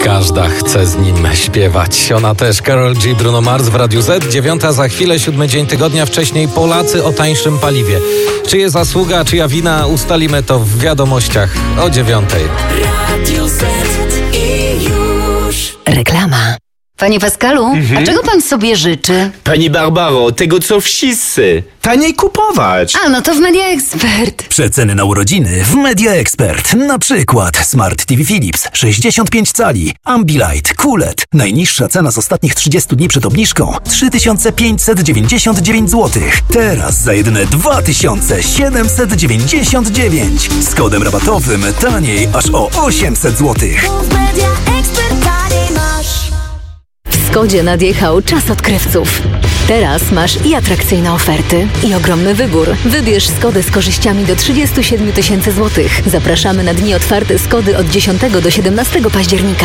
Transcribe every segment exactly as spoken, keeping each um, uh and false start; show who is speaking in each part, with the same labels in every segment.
Speaker 1: Każda chce z nim śpiewać. Ona też. Karol G, Bruno Mars w Radiu Z. Dziewiąta za chwilę, siódmy dzień tygodnia. Wcześniej Polacy o tańszym paliwie. Czyje zasługa, czyja wina, ustalimy to w wiadomościach o dziewiątej.
Speaker 2: Radio Z i już.
Speaker 3: Reklama. Panie Pascalu,
Speaker 4: Mhm.
Speaker 3: a czego pan sobie życzy?
Speaker 4: Pani Barbaro, tego co wszyscy. Taniej kupować.
Speaker 3: A, no to w Media Expert.
Speaker 5: Przeceny na urodziny w Media Expert. Na przykład Smart T V Philips sześćdziesiąt pięć cali, Ambilight, Q L E D. Najniższa cena z ostatnich trzydziestu dni przed obniżką trzy tysiące pięćset dziewięćdziesiąt dziewięć złotych. Teraz za jedyne dwa tysiące siedemset dziewięćdziesiąt dziewięć. Z kodem rabatowym taniej aż o osiemset złotych.
Speaker 2: W Media Expert taniej masz.
Speaker 3: W Skodzie nadjechał czas odkrywców. Teraz masz i atrakcyjne oferty, i ogromny wybór. Wybierz Skodę z korzyściami do trzydzieści siedem tysięcy złotych. Zapraszamy na dni otwarte Skody od dziesiątego do siedemnastego października.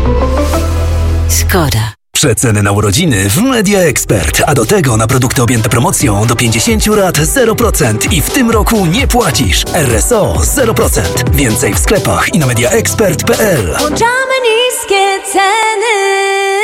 Speaker 3: Skoda.
Speaker 5: Przeceny na urodziny w Media Expert, a do tego na produkty objęte promocją do pięćdziesiąt lat zero procent i w tym roku nie płacisz. R S O zero procent. Więcej w sklepach i na mediaexpert kropka p l.
Speaker 2: Włączamy niskie ceny.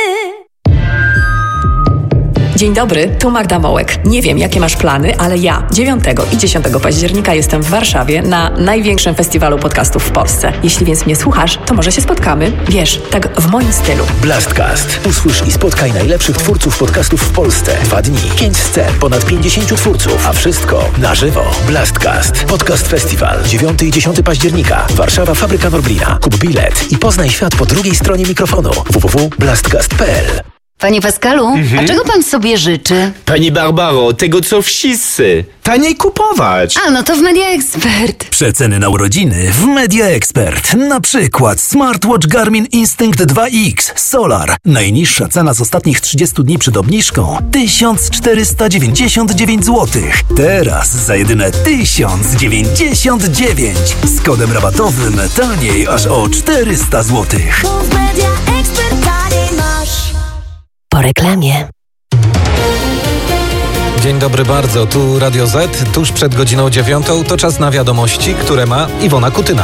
Speaker 6: Dzień dobry, tu Magda Mołek. Nie wiem, jakie masz plany, ale ja dziewiątego i dziesiątego października jestem w Warszawie na największym festiwalu podcastów w Polsce. Jeśli więc mnie słuchasz, to może się spotkamy. Wiesz, tak w moim stylu.
Speaker 7: Blastcast. Usłysz i spotkaj najlepszych twórców podcastów w Polsce. Dwa dni, pięć scen, ponad pięćdziesięciu twórców, a wszystko na żywo. Blastcast. Podcast Festiwal. dziewiątego i dziesiątego października. Warszawa, Fabryka Norblina. Kup bilet i poznaj świat po drugiej stronie mikrofonu. w w w kropka blastcast kropka p l.
Speaker 3: Panie Pascalu,
Speaker 4: Mhm.
Speaker 3: a czego pan sobie życzy?
Speaker 4: Pani Barbaro, tego co wszyscy. Taniej kupować.
Speaker 3: A, no to w Media Expert.
Speaker 5: Przeceny na urodziny w Media Expert. Na przykład Smartwatch Garmin Instinct dwa X Solar. Najniższa cena z ostatnich trzydziestu dni przed obniżką tysiąc czterysta dziewięćdziesiąt dziewięć złotych. Teraz za jedyne tysiąc dziewięćdziesiąt dziewięć. Z kodem rabatowym taniej aż o czterysta złotych.
Speaker 2: W Media Expert taniej masz.
Speaker 3: Po reklamie.
Speaker 1: Dzień dobry bardzo, tu Radio Z. Tuż przed godziną dziewiątą to czas na wiadomości, które ma Iwona Kutyna.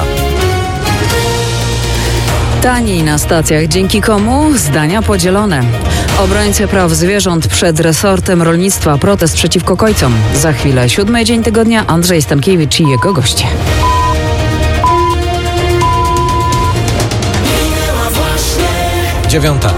Speaker 8: Taniej na stacjach, dzięki komu? Zdania podzielone. Obrońcy praw zwierząt przed resortem rolnictwa. Protest przeciwko kojcom. Za chwilę siódmy dzień tygodnia. Andrzej Stankiewicz i jego goście.
Speaker 1: Dziewiąta.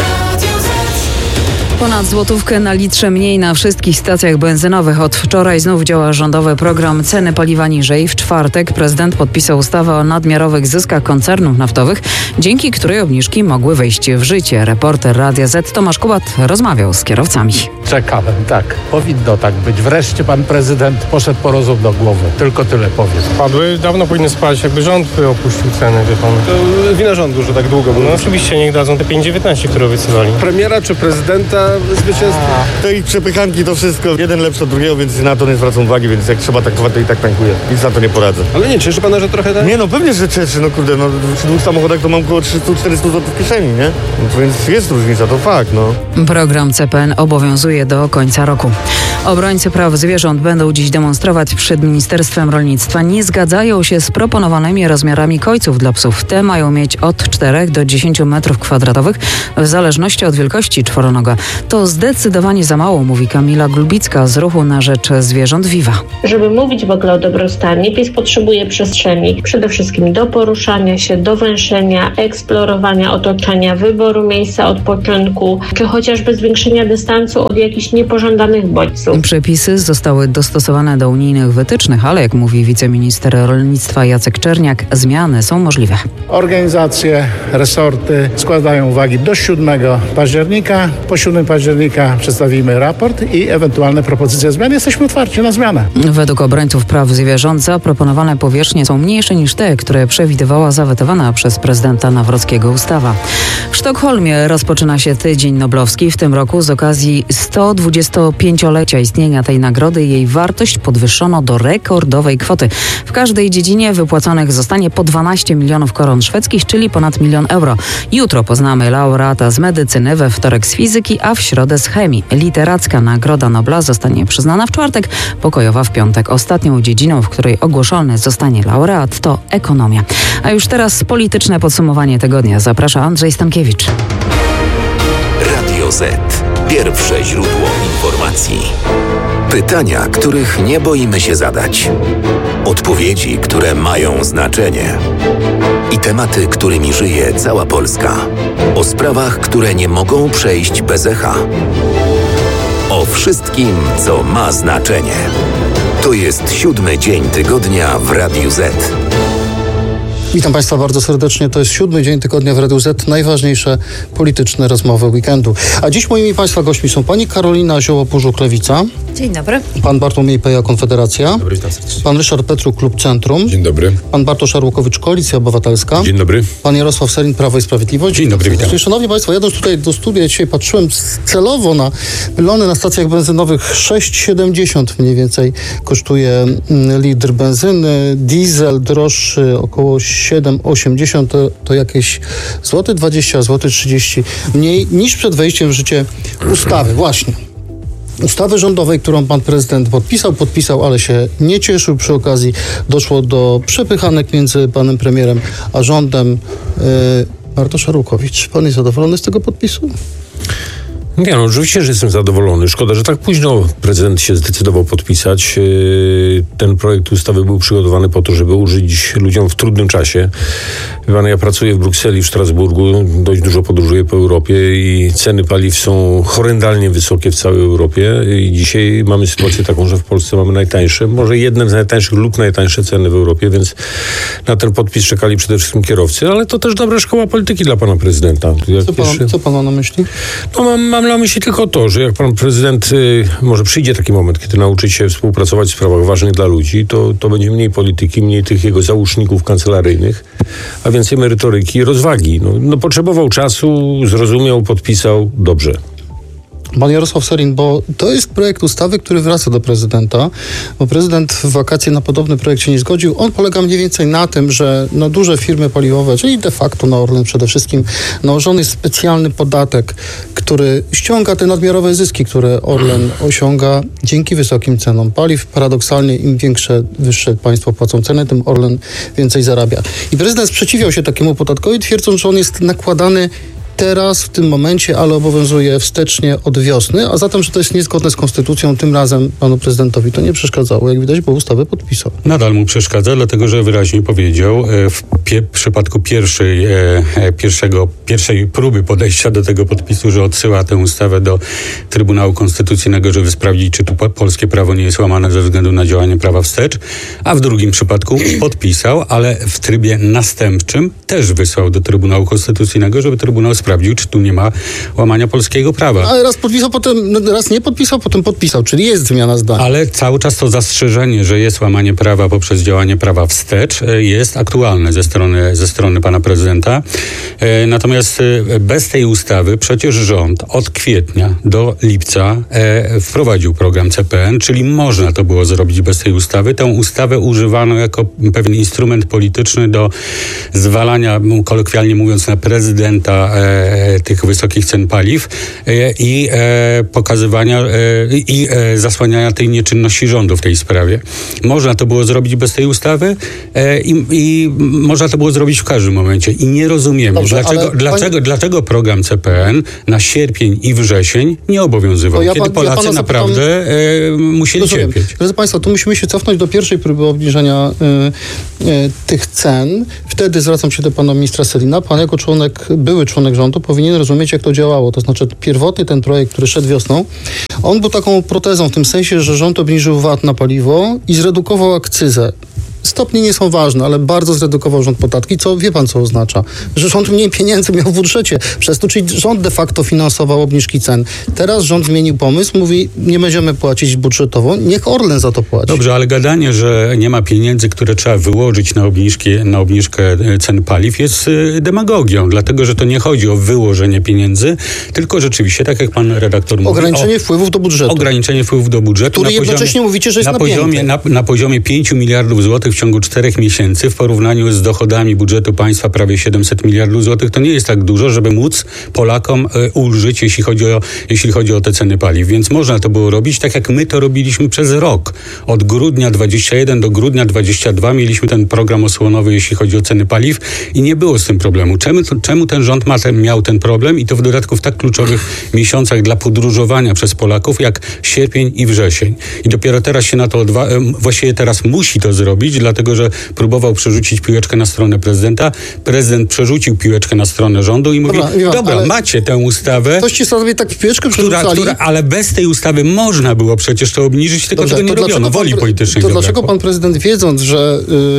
Speaker 8: Ponad złotówkę na litrze mniej na wszystkich stacjach benzynowych. Od wczoraj znów działa rządowy program Ceny paliwa niżej. W czwartek prezydent podpisał ustawę o nadmiarowych zyskach koncernów naftowych, dzięki której obniżki mogły wejść w życie. Reporter Radia Z Tomasz Kubat rozmawiał z kierowcami.
Speaker 9: Czekałem, tak. Powinno tak być. Wreszcie pan prezydent poszedł po rozum do głowy. Tylko tyle powiem.
Speaker 10: Padły, dawno powinny spać, jakby rząd by opuścił ceny, wie pan. To wina rządu, że tak długo było. No oczywiście, niech dadzą te pięć dziewiętnaście, które obiecywali.
Speaker 11: Premiera czy prezydenta zwycięstwa? Te ich przepychanki to wszystko, jeden lepszy od drugiego, więc na to nie zwracam uwagi, więc jak trzeba tak to i tak tankuje. Nic na to nie poradzę.
Speaker 10: Ale nie cieszy pana, że trochę tak?
Speaker 11: Nie no, pewnie, że cieszy, no kurde, no przy dwóch samochodach to mam około trzysta czterysta złotych w kieszeni, nie? No, to więc jest różnica, to fakt, no.
Speaker 8: Program C P N obowiązuje do końca roku. Obrońcy praw zwierząt będą dziś demonstrować przed Ministerstwem Rolnictwa. Nie zgadzają się z proponowanymi rozmiarami kojców dla psów. Te mają mieć od czterech do dziesięciu metrów kwadratowych w zależności od wielkości czworonoga. To zdecydowanie za mało, mówi Kamila Glubicka z Ruchu na Rzecz Zwierząt Viva.
Speaker 12: Żeby mówić w ogóle o dobrostanie, pies potrzebuje przestrzeni przede wszystkim do poruszania się, do węszenia, eksplorowania otoczenia, wyboru miejsca odpoczynku, czy chociażby zwiększenia dystansu od jakichś niepożądanych bodźców.
Speaker 8: Przepisy zostały dostosowane do unijnych wytycznych, ale jak mówi wiceminister rolnictwa Jacek Czerniak, zmiany są możliwe.
Speaker 13: Organizacje, resorty składają uwagi do siódmego października. Po siódmego października przedstawimy raport i ewentualne propozycje zmian. Jesteśmy otwarci na zmianę.
Speaker 8: Według obrońców praw zwierząt zaproponowane powierzchnie są mniejsze niż te, które przewidywała zawetowana przez prezydenta Nawrockiego ustawa. W Sztokholmie rozpoczyna się Tydzień Noblowski. W tym roku z okazji sto dwudziestopięciolecia istnienia tej nagrody jej wartość podwyższono do rekordowej kwoty. W każdej dziedzinie wypłaconych zostanie po dwanaście milionów koron szwedzkich, czyli ponad milion milion euro. Jutro poznamy laureata z medycyny, we wtorek z fizyki, a w środę z chemii. Literacka Nagroda Nobla zostanie przyznana w czwartek, pokojowa w piątek. Ostatnią dziedziną, w której ogłoszony zostanie laureat, to ekonomia. A już teraz polityczne podsumowanie tygodnia. Zaprasza Andrzej Stankiewicz.
Speaker 7: Radio Z. Pierwsze źródło informacji. Pytania, których nie boimy się zadać. Odpowiedzi, które mają znaczenie. I tematy, którymi żyje cała Polska. O sprawach, które nie mogą przejść bez echa. O wszystkim, co ma znaczenie. To jest siódmy dzień tygodnia w Radiu Z.
Speaker 14: Witam Państwa bardzo serdecznie. To jest siódmy dzień tygodnia w Radiu Z. Najważniejsze polityczne rozmowy weekendu. A dziś moimi Państwa gośćmi są pani Karolina Zioło-Pużuk-Lewica.
Speaker 15: Dzień dobry.
Speaker 14: Pan Bartłomiej Peja, Konfederacja.
Speaker 16: Dobry, witam serdecznie.
Speaker 14: Pan Ryszard Petru, Klub Centrum.
Speaker 16: Dzień dobry.
Speaker 14: Pan Bartosz Arłukowicz, Koalicja Obywatelska.
Speaker 16: Dzień dobry.
Speaker 14: Pan Jarosław Sellin, Prawo i Sprawiedliwość.
Speaker 16: Dzień dobry, witam.
Speaker 14: Szanowni Państwo, jadąc tutaj do studia, dzisiaj patrzyłem celowo na pylony na stacjach benzynowych. sześć siedemdziesiąt mniej więcej kosztuje litr benzyny. Diesel droższy około siedem osiemdziesiąt, to, to jakieś złoty dwadzieścia, złoty trzydzieści mniej niż przed wejściem w życie ustawy. Właśnie. Ustawy rządowej, którą pan prezydent podpisał, podpisał, ale się nie cieszył. Przy okazji doszło do przepychanek między panem premierem a rządem. Yy, Bartosz Arłukowicz, pan jest zadowolony z tego podpisu?
Speaker 16: Nie, no oczywiście, że jestem zadowolony. Szkoda, że tak późno prezydent się zdecydował podpisać. Ten projekt ustawy był przygotowany po to, żeby użyć ludziom w trudnym czasie. Wie pan, ja pracuję w Brukseli, w Strasburgu, dość dużo podróżuję po Europie i ceny paliw są horrendalnie wysokie w całej Europie i dzisiaj mamy sytuację taką, że w Polsce mamy najtańsze, może jedne z najtańszych lub najtańsze ceny w Europie, więc na ten podpis czekali przede wszystkim kierowcy, ale to też dobra szkoła polityki dla pana prezydenta.
Speaker 14: Co pan, pierwszy... co pan ma na myśli?
Speaker 16: No mam, mam na myśli tylko to, że jak pan prezydent, y, może przyjdzie taki moment, kiedy nauczy się współpracować w sprawach ważnych dla ludzi, to, to będzie mniej polityki, mniej tych jego załóżników kancelaryjnych, a więcej merytoryki i rozwagi. No, no potrzebował czasu, zrozumiał, podpisał, dobrze.
Speaker 14: Pan Jarosław Sellin, bo to jest projekt ustawy, który wraca do prezydenta, bo prezydent w wakacje na podobny projekt się nie zgodził. On polega mniej więcej na tym, że na duże firmy paliwowe, czyli de facto na Orlen przede wszystkim, nałożony jest specjalny podatek, który ściąga te nadmiarowe zyski, które Orlen osiąga dzięki wysokim cenom paliw. Paradoksalnie im większe, wyższe państwo płacą ceny, tym Orlen więcej zarabia. I prezydent sprzeciwiał się takiemu podatkowi, twierdząc, że on jest nakładany teraz, w tym momencie, ale obowiązuje wstecznie od wiosny, a zatem, że to jest niezgodne z konstytucją, tym razem panu prezydentowi to nie przeszkadzało, jak widać, bo ustawę podpisał.
Speaker 17: Nadal mu przeszkadza, dlatego że wyraźnie powiedział w pie- przypadku pierwszej, e, pierwszego, pierwszej próby podejścia do tego podpisu, że odsyła tę ustawę do Trybunału Konstytucyjnego, żeby sprawdzić, czy tu po- polskie prawo nie jest łamane ze względu na działanie prawa wstecz, a w drugim przypadku podpisał, ale w trybie następczym też wysłał do Trybunału Konstytucyjnego, żeby Trybunał sprawdził, czy tu nie ma łamania polskiego prawa.
Speaker 14: Ale raz podpisał, potem raz nie podpisał, potem podpisał, czyli jest zmiana zdania.
Speaker 17: Ale cały czas to zastrzeżenie, że jest łamanie prawa poprzez działanie prawa wstecz, jest aktualne ze strony, ze strony pana prezydenta. Natomiast bez tej ustawy przecież rząd od kwietnia do lipca wprowadził program C P N, czyli można to było zrobić bez tej ustawy. Tę ustawę używano jako pewien instrument polityczny do zwalania, kolokwialnie mówiąc, na prezydenta tych wysokich cen paliw i pokazywania i zasłaniania tej nieczynności rządu w tej sprawie. Można to było zrobić bez tej ustawy i, i można to było zrobić w każdym momencie. I nie rozumiemy, Dobrze, dlaczego, dlaczego, pani... dlaczego program C P N na sierpień i wrzesień nie obowiązywał, ja kiedy pan, Polacy ja naprawdę zapytam... musieli Rozumiem. cierpieć.
Speaker 14: Drodzy Państwo, tu musimy się cofnąć do pierwszej próby obniżenia y, y, tych cen. Wtedy zwracam się do pana ministra Sellina. Pan jako członek, były członek rządu powinien rozumieć, jak to działało. To znaczy pierwotny ten projekt, który szedł wiosną, on był taką protezą w tym sensie, że rząd obniżył V A T na paliwo i zredukował akcyzę. Stopnie nie są ważne, ale bardzo zredukował rząd podatki, co wie pan, co oznacza? Że rząd mniej pieniędzy miał w budżecie przez to, czyli rząd de facto finansował obniżki cen. Teraz rząd zmienił pomysł, mówi, nie będziemy płacić budżetowo, niech Orlen za to płaci.
Speaker 17: Dobrze, ale gadanie, że nie ma pieniędzy, które trzeba wyłożyć na obniżki, na obniżkę cen paliw jest demagogią, dlatego, że to nie chodzi o wyłożenie pieniędzy, tylko rzeczywiście, tak jak pan redaktor mówi...
Speaker 14: Ograniczenie wpływów do budżetu.
Speaker 17: Ograniczenie wpływów do budżetu.
Speaker 14: Który jednocześnie
Speaker 17: poziomie,
Speaker 14: mówicie, że jest
Speaker 17: na poziomie, na, na poziomie pięciu miliardów złotych w ciągu czterech miesięcy w porównaniu z dochodami budżetu państwa prawie siedemset miliardów złotych, to nie jest tak dużo, żeby móc Polakom y, ulżyć, jeśli chodzi o, jeśli chodzi o te ceny paliw. Więc można to było robić tak, jak my to robiliśmy przez rok. Od grudnia dwudziestego pierwszego do grudnia dwudziestego drugiego mieliśmy ten program osłonowy, jeśli chodzi o ceny paliw i nie było z tym problemu. Czemu, czemu ten rząd ma ten, miał ten problem i to w dodatku w tak kluczowych miesiącach dla podróżowania przez Polaków jak sierpień i wrzesień. I dopiero teraz się na to odwa- właściwie teraz musi to zrobić, dlatego że próbował przerzucić piłeczkę na stronę prezydenta. Prezydent przerzucił piłeczkę na stronę rządu i mówi,
Speaker 14: Dobra, Iwan,
Speaker 17: dobra, macie tę ustawę.
Speaker 14: Toście sobie tak piłeczkę
Speaker 17: która,
Speaker 14: przerzucali.
Speaker 17: która, ale bez tej ustawy można było przecież to obniżyć, tylko
Speaker 14: Dobrze,
Speaker 17: tego nie
Speaker 14: to
Speaker 17: robiono.
Speaker 14: dlaczego
Speaker 17: Woli
Speaker 14: pan,
Speaker 17: politycznej
Speaker 14: To
Speaker 17: zabrakło.
Speaker 14: dlaczego pan prezydent, wiedząc, że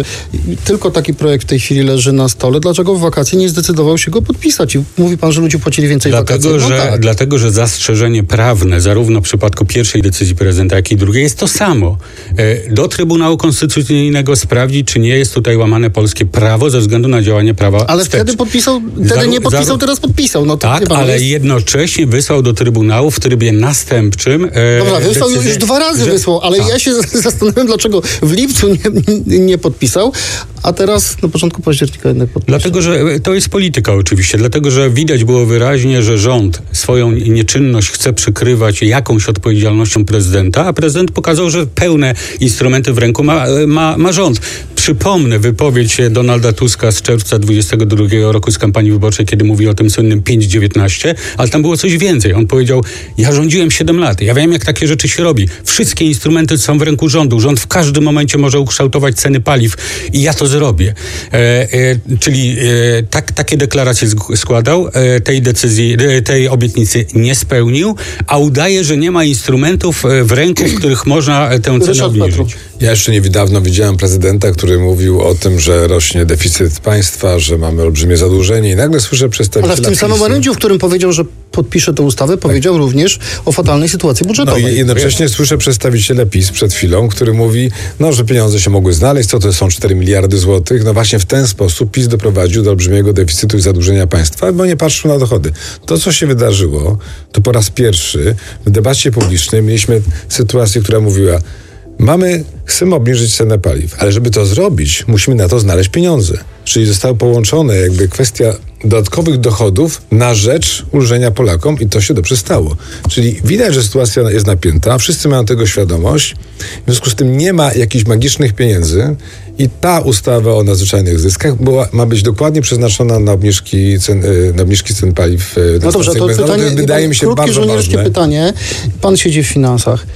Speaker 14: y, tylko taki projekt w tej chwili leży na stole, dlaczego w wakacje nie zdecydował się go podpisać? I mówi pan, że ludzie płacili więcej
Speaker 17: Dlatego,
Speaker 14: wakacji. No
Speaker 17: że,
Speaker 14: tak.
Speaker 17: dlatego, że zastrzeżenie prawne, zarówno w przypadku pierwszej decyzji prezydenta, jak i drugiej, jest to samo. E, Do Trybunału Konstytucyjnego sprawdzić, czy nie jest tutaj łamane polskie prawo ze względu na działanie prawa
Speaker 14: Ale
Speaker 17: wstecz.
Speaker 14: wtedy podpisał, wtedy
Speaker 17: Zaru-
Speaker 14: nie podpisał,
Speaker 17: zaru-
Speaker 14: teraz podpisał. No to
Speaker 17: Tak,
Speaker 14: wie pan,
Speaker 17: ale
Speaker 14: jest...
Speaker 17: jednocześnie wysłał do Trybunału w trybie następczym. E,
Speaker 14: Dobra, wysłał
Speaker 17: decyzję,
Speaker 14: już dwa razy
Speaker 17: że-
Speaker 14: wysłał, ale
Speaker 17: tak.
Speaker 14: ja się zastanawiam, dlaczego w lipcu nie, nie podpisał, a teraz na początku października jednak podpisał.
Speaker 17: Dlatego, że to jest polityka oczywiście, dlatego, że widać było wyraźnie, że rząd swoją nieczynność chce przykrywać jakąś odpowiedzialnością prezydenta, a prezydent pokazał, że pełne instrumenty w ręku ma, ma, ma rząd. Przypomnę wypowiedź Donalda Tuska z czerwca dwudziestego drugiego roku z kampanii wyborczej, kiedy mówi o tym słynnym pięć dziewiętnaście, ale tam było coś więcej. On powiedział, ja rządziłem siedem lat, ja wiem, jak takie rzeczy się robi. Wszystkie instrumenty są w ręku rządu. Rząd w każdym momencie może ukształtować ceny paliw i ja to zrobię. E, e, czyli e, tak, takie deklaracje sk- składał, e, tej decyzji, e, tej obietnicy nie spełnił, a udaje, że nie ma instrumentów e, w ręku, w których można e, tę cenę obniżyć.
Speaker 15: Ja jeszcze niedawno widziałem prezydenta, który mówił o tym, że rośnie deficyt państwa, że mamy olbrzymie zadłużenie i nagle słyszę przedstawiciela
Speaker 14: Ale w tym samym
Speaker 15: PiSu.
Speaker 14: orędziu, w którym powiedział, że podpisze tę ustawę, powiedział również o fatalnej sytuacji
Speaker 15: No
Speaker 14: budżetowej.
Speaker 15: i jednocześnie słyszę przedstawiciela PiS przed chwilą, który mówi, no, że pieniądze się mogły znaleźć, co to są cztery miliardy złotych. No właśnie w ten sposób PiS doprowadził do olbrzymiego deficytu i zadłużenia państwa, bo nie patrzył na dochody. To, co się wydarzyło, to po raz pierwszy w debacie publicznej mieliśmy sytuację, która mówiła, mamy, chcemy obniżyć cenę paliw, ale żeby to zrobić, musimy na to znaleźć pieniądze. Czyli zostały połączone jakby kwestia dodatkowych dochodów na rzecz ulżenia Polakom i to się dobrze stało. Czyli widać, że sytuacja jest napięta, wszyscy mają tego świadomość, w związku z tym nie ma jakichś magicznych pieniędzy i ta ustawa o nadzwyczajnych zyskach była, ma być dokładnie przeznaczona na obniżki cen, na obniżki cen paliw.
Speaker 14: No dobrze, to pytanie,
Speaker 15: wydaje mi się
Speaker 14: krótkie
Speaker 15: bardzo
Speaker 14: żołnierskie
Speaker 15: ważne.
Speaker 14: pytanie. Pan siedzi w finansach.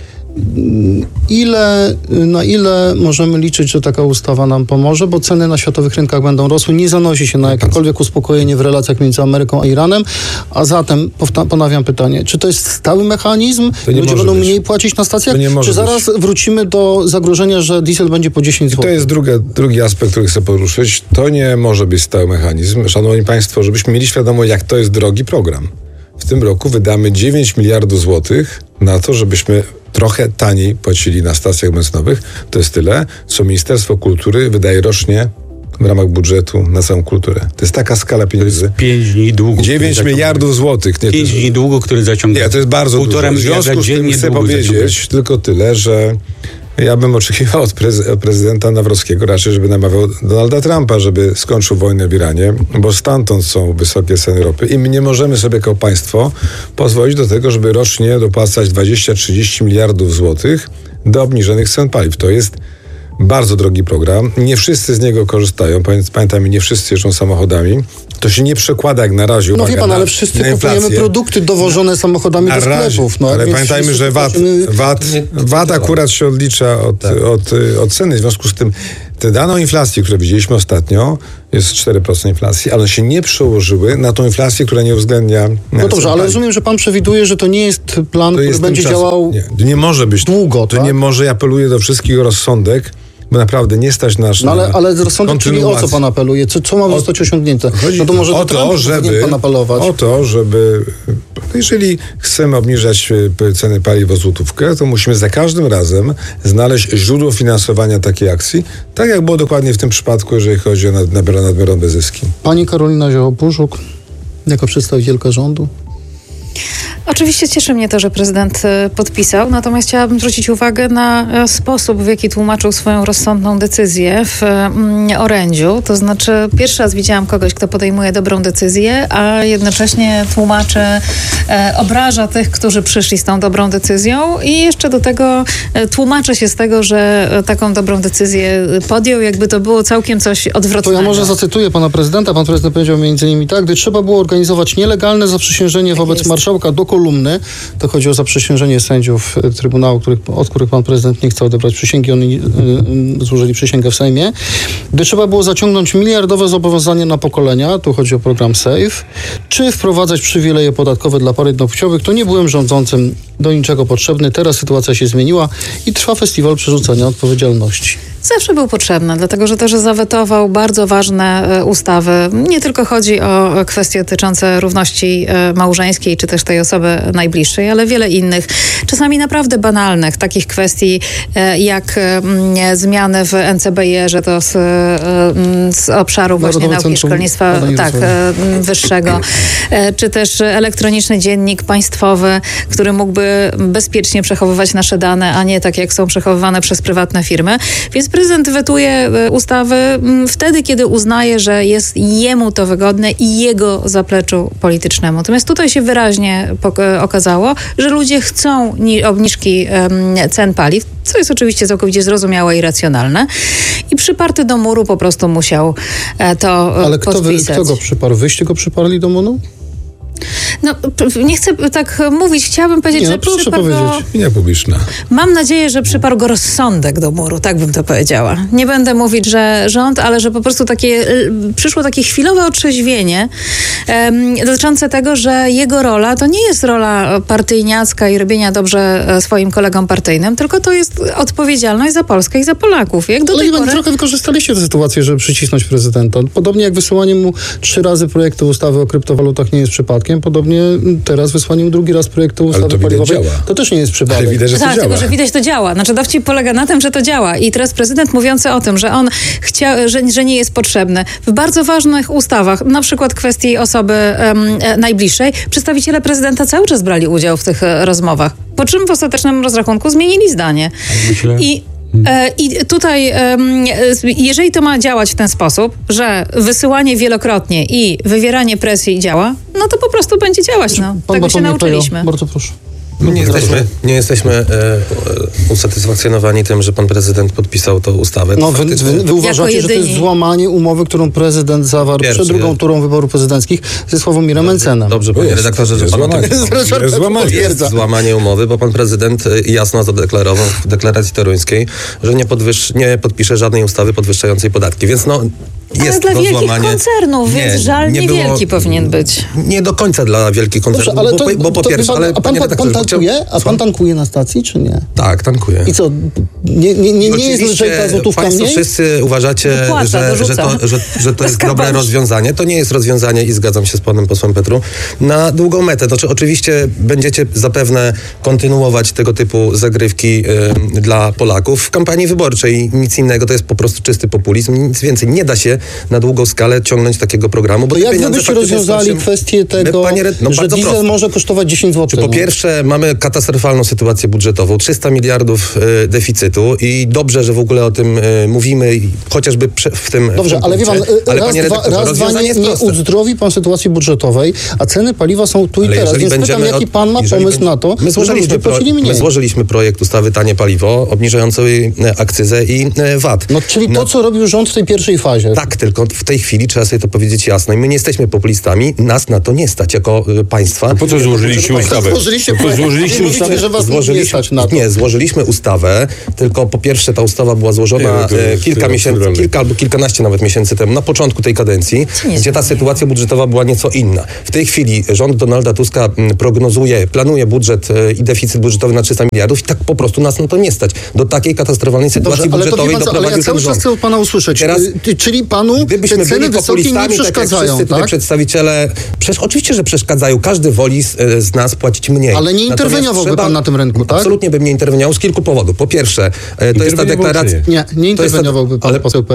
Speaker 14: Ile, na ile możemy liczyć, że taka ustawa nam pomoże, bo ceny na światowych rynkach będą rosły, nie zanosi się na jakiekolwiek uspokojenie w relacjach między Ameryką a Iranem, a zatem powta- ponawiam pytanie, czy to jest stały mechanizm,
Speaker 15: To nie
Speaker 14: ludzie
Speaker 15: może
Speaker 14: będą
Speaker 15: być.
Speaker 14: mniej płacić na stacjach,
Speaker 15: To nie może
Speaker 14: czy zaraz wrócimy do zagrożenia, że diesel będzie po dziesięć
Speaker 15: I
Speaker 14: złotych?
Speaker 15: to jest druga, drugi aspekt, który chcę poruszyć. To nie może być stały mechanizm. Szanowni Państwo, żebyśmy mieli świadomość, jak to jest drogi program. W tym roku wydamy dziewięć miliardów złotych na to, żebyśmy trochę taniej płacili na stacjach benzynowych. To jest tyle, co Ministerstwo Kultury wydaje rocznie w ramach budżetu na całą kulturę. To jest taka skala pieniędzy.
Speaker 17: Pięć dni długu.
Speaker 15: dziewięć miliardów złotych. Nie,
Speaker 17: Pięć dni długu, który zaciąga.
Speaker 15: Nie, to jest bardzo
Speaker 17: Półtora
Speaker 15: dużo. W
Speaker 17: miliarda
Speaker 15: związku z tym
Speaker 17: dziennie
Speaker 15: chcę
Speaker 17: długu
Speaker 15: powiedzieć
Speaker 17: zaciąga.
Speaker 15: tylko tyle, że ja bym oczekiwał od, prez- od prezydenta Nawrockiego raczej, żeby namawiał Donalda Trumpa, żeby skończył wojnę w Iranie, bo stamtąd są wysokie ceny ropy i my nie możemy sobie jako państwo pozwolić do tego, żeby rocznie dopłacać dwadzieścia trzydzieści miliardów złotych do obniżonych cen paliw. To jest bardzo drogi program. Nie wszyscy z niego korzystają. Pamię- Pamiętajmy, nie wszyscy jeżdżą samochodami. To się nie przekłada jak na razie,
Speaker 14: No
Speaker 15: uwaga,
Speaker 14: wie pan,
Speaker 15: na,
Speaker 14: ale wszyscy
Speaker 15: na
Speaker 14: kupujemy
Speaker 15: inflację.
Speaker 14: produkty dowożone samochodami
Speaker 15: Na
Speaker 14: do
Speaker 15: razie,
Speaker 14: sklepów. No,
Speaker 15: ale
Speaker 14: więc
Speaker 15: pamiętajmy,
Speaker 14: wszyscy
Speaker 15: że VAT,
Speaker 14: płacimy-
Speaker 15: VAT, VAT akurat się odlicza od,
Speaker 14: Tak.
Speaker 15: od, od ceny. W związku z tym te dane o inflacji, które widzieliśmy ostatnio, jest cztery procent inflacji, ale one się nie przełożyły na tą inflację, która nie uwzględnia...
Speaker 14: No dobrze, ale rozumiem, że pan przewiduje, że to nie jest plan,
Speaker 15: To
Speaker 14: który
Speaker 15: jest
Speaker 14: będzie
Speaker 15: tymczasem.
Speaker 14: działał
Speaker 15: Nie, to nie może być
Speaker 14: długo,
Speaker 15: To
Speaker 14: tak?
Speaker 15: nie może, ja apeluję do wszystkich o rozsądek, bo naprawdę nie stać nasz
Speaker 14: No ale,
Speaker 15: na
Speaker 14: ale rozsądek, czyli o co
Speaker 15: kontynuację.
Speaker 14: pan apeluje? Co, co ma zostać osiągnięte?
Speaker 15: Chodzi
Speaker 14: No to może
Speaker 15: o
Speaker 14: do
Speaker 15: to,
Speaker 14: Trumpa
Speaker 15: żeby,
Speaker 14: powinien pan apelować.
Speaker 15: o to, żeby jeżeli chcemy obniżać e, ceny paliw o złotówkę, to musimy za każdym razem znaleźć źródło finansowania takiej akcji, tak jak było dokładnie w tym przypadku, jeżeli chodzi o nad, nadmierne zyski.
Speaker 14: Pani Karolina Zioło-Puszuk, jako przedstawicielka rządu.
Speaker 18: Oczywiście cieszy mnie to, że prezydent e, podpisał, natomiast chciałabym zwrócić uwagę na e, sposób, w jaki tłumaczył swoją rozsądną decyzję w mm, orędziu. To znaczy, pierwszy raz widziałam kogoś, kto podejmuje dobrą decyzję, a jednocześnie tłumaczy, e, obraża tych, którzy przyszli z tą dobrą decyzją i jeszcze do tego e, tłumaczy się z tego, że e, taką dobrą decyzję podjął, jakby to było całkiem coś odwrotnego.
Speaker 14: To ja może zacytuję pana prezydenta. Pan prezydent powiedział między innymi tak, gdy trzeba było organizować nielegalne zaprzysiężenie tak wobec jest. marszałka do kolumny, to chodzi o zaprzysiężenie sędziów Trybunału, których, od których pan prezydent nie chce odebrać przysięgi, oni yy, złożyli przysięgę w Sejmie. Gdy trzeba było zaciągnąć miliardowe zobowiązanie na pokolenia, tu chodzi o program SAFE, czy wprowadzać przywileje podatkowe dla par jednopłciowych, to nie byłem rządzącym do niczego potrzebny. Teraz sytuacja się zmieniła i trwa festiwal przerzucania odpowiedzialności.
Speaker 18: Zawsze był potrzebny, dlatego że to, że zawetował bardzo ważne e, ustawy. Nie tylko chodzi o kwestie dotyczące równości e, małżeńskiej, czy też tej osoby najbliższej, ale wiele innych, czasami naprawdę banalnych, takich kwestii e, jak e, zmiany w N C B I, że to z, e, z obszaru właśnie Narodowe nauki i szkolnictwa tak, e, wyższego, e, czy też elektroniczny dziennik państwowy, który mógłby bezpiecznie przechowywać nasze dane, a nie tak jak są przechowywane przez prywatne firmy. Więc prezydent wetuje ustawy wtedy, kiedy uznaje, że jest jemu to wygodne i jego zapleczu politycznemu. Natomiast tutaj się wyraźnie okazało, że ludzie chcą obniżki cen paliw, co jest oczywiście całkowicie zrozumiałe i racjonalne. I przyparty do muru po prostu musiał to
Speaker 14: Ale kto, wy,
Speaker 18: podpisać.
Speaker 14: kto go przyparł? Wyście go przyparli do muru?
Speaker 18: No, nie chcę tak mówić. Chciałabym powiedzieć,
Speaker 14: nie,
Speaker 18: że
Speaker 14: no, proszę
Speaker 18: przyparł
Speaker 14: powiedzieć.
Speaker 18: go...
Speaker 15: Opinia publiczna.
Speaker 18: Mam nadzieję, że przyparł go rozsądek do muru, tak bym to powiedziała. Nie będę mówić, że rząd, ale że po prostu takie przyszło takie chwilowe otrzeźwienie um, dotyczące tego, że jego rola to nie jest rola partyjniacka i robienia dobrze swoim kolegom partyjnym, tylko to jest odpowiedzialność za Polskę i za Polaków. Jak do
Speaker 14: ale
Speaker 18: tej
Speaker 14: pory... trochę wykorzystaliście tę sytuację, żeby przycisnąć prezydenta. Podobnie jak wysłanie mu trzy razy projektu ustawy o kryptowalutach nie jest przypadkiem, podobnie teraz wysłanie mu drugi raz projektu ustawy
Speaker 15: to
Speaker 14: paliwowej to też nie jest przypadek.
Speaker 15: Ale widać, że to
Speaker 18: tak,
Speaker 15: działa.
Speaker 18: tylko że widać to działa. Znaczy dowcip polega na tym, że to działa. I teraz prezydent mówiący o tym, że on chciał, że, że nie jest potrzebny w bardzo ważnych ustawach, na przykład kwestii osoby um, najbliższej, przedstawiciele prezydenta cały czas brali udział w tych rozmowach. Po czym w ostatecznym rozrachunku zmienili zdanie.
Speaker 17: Myślę...
Speaker 18: I I tutaj, jeżeli to ma działać w ten sposób, że wysyłanie wielokrotnie i wywieranie presji działa, no to po prostu będzie działać. No. Tego się nauczyliśmy.
Speaker 14: Bardzo proszę.
Speaker 19: My nie jesteśmy, nie jesteśmy e, usatysfakcjonowani tym, że pan prezydent podpisał tą ustawę.
Speaker 14: No wy, wy, wy uważacie, że to jest złamanie umowy, którą prezydent zawarł Pierwszy, przed drugą turą wyborów prezydenckich ze Sławomirem Mencenem.
Speaker 19: Dobrze, panie redaktorze, że pan o tym
Speaker 15: jest złamanie.
Speaker 19: jest złamanie umowy, bo pan prezydent jasno zadeklarował w deklaracji toruńskiej, że nie, podwyż, nie podpisze żadnej ustawy podwyższającej podatki. Więc no,
Speaker 18: ale
Speaker 19: jest
Speaker 18: dla
Speaker 19: to
Speaker 18: wielkich
Speaker 19: złamanie.
Speaker 18: koncernów,
Speaker 19: nie,
Speaker 18: więc żal
Speaker 19: nie
Speaker 18: niewielki
Speaker 19: było,
Speaker 18: powinien być.
Speaker 19: Nie do końca dla wielkich koncernów,
Speaker 14: Dobrze, ale
Speaker 19: bo,
Speaker 14: to,
Speaker 19: bo po
Speaker 14: to,
Speaker 19: pierwsze...
Speaker 14: pan,
Speaker 19: ale,
Speaker 14: a pan, pan, pan tankuje? A pan tankuje na stacji, czy nie?
Speaker 19: Tak, tankuje.
Speaker 14: I co, nie, nie, nie, nie jest lżejka złotówka
Speaker 19: państwo
Speaker 14: mniej?
Speaker 19: wszyscy uważacie,
Speaker 18: Wypłaca,
Speaker 19: że, że to, że, że to jest dobre rozwiązanie. To nie jest rozwiązanie i zgadzam się z panem posłem Petru. Na długą metę. Znaczy, oczywiście będziecie zapewne kontynuować tego typu zagrywki y, dla Polaków w kampanii wyborczej. Nic innego, to jest po prostu czysty populizm. Nic więcej. Nie da się na długą skalę ciągnąć takiego programu. Bo
Speaker 14: to jak wy byście rozwiązali kwestię tego, My, panie, no, że diesel prosto. może kosztować dziesięć złotych?
Speaker 19: Czy po pierwsze mamy katastrofalną sytuację budżetową, trzysta miliardów y, deficytu i dobrze, że w ogóle o tym y, mówimy, chociażby prze, w tym
Speaker 14: Dobrze,
Speaker 19: w tym
Speaker 14: ale wie pan,
Speaker 19: ale
Speaker 14: raz, dwa, raz dwa nie, nie uzdrowi pan sytuacji budżetowej, a ceny paliwa są tu i
Speaker 19: ale
Speaker 14: teraz, więc pytam, jaki pan ma pomysł będzie, na to,
Speaker 19: my złożyliśmy, pro, my złożyliśmy projekt ustawy Tanie Paliwo, obniżającej akcyzę i V A T.
Speaker 14: No czyli no, to, co robił rząd w tej pierwszej fazie.
Speaker 19: Tak, tylko w tej chwili trzeba sobie to powiedzieć jasno i my nie jesteśmy populistami, nas na to nie stać jako y, państwa.
Speaker 16: A po co złożyliście ustawę?
Speaker 14: Złożyliście,
Speaker 16: po złożyliście
Speaker 14: ustawę, mówicie, że was
Speaker 19: złożyliśmy,
Speaker 14: nie stać na to.
Speaker 19: Nie, złożyliśmy ustawę, tylko po pierwsze ta ustawa była złożona nie, no jest, kilka miesięcy, problemy. kilka albo kilkanaście nawet miesięcy temu, na początku tej kadencji, gdzie ta sytuacja budżetowa była nieco inna. W tej chwili rząd Donalda Tuska prognozuje, planuje budżet i deficyt budżetowy na trzysta miliardów i tak po prostu nas na to nie stać. Do takiej katastrofalnej sytuacji
Speaker 14: Dobrze,
Speaker 19: budżetowej
Speaker 14: ale
Speaker 19: doprowadził
Speaker 14: ale ja cały czas chcę od pana usłyszeć. Teraz, czyli panu te ceny wysokie nie przeszkadzają,
Speaker 19: tak?
Speaker 14: tak?
Speaker 19: Przedstawiciele, przecież oczywiście, że przeszkadzają. Każdy woli z, z nas płacić mniej.
Speaker 14: Ale nie interweniowałby pan na tym rynku, tak?
Speaker 19: Absolutnie bym nie interweniował z kilku powodów. Po pierwsze, to jest ta deklaracja...
Speaker 14: Nie, nie interweniowałby pan, poseł Pejo.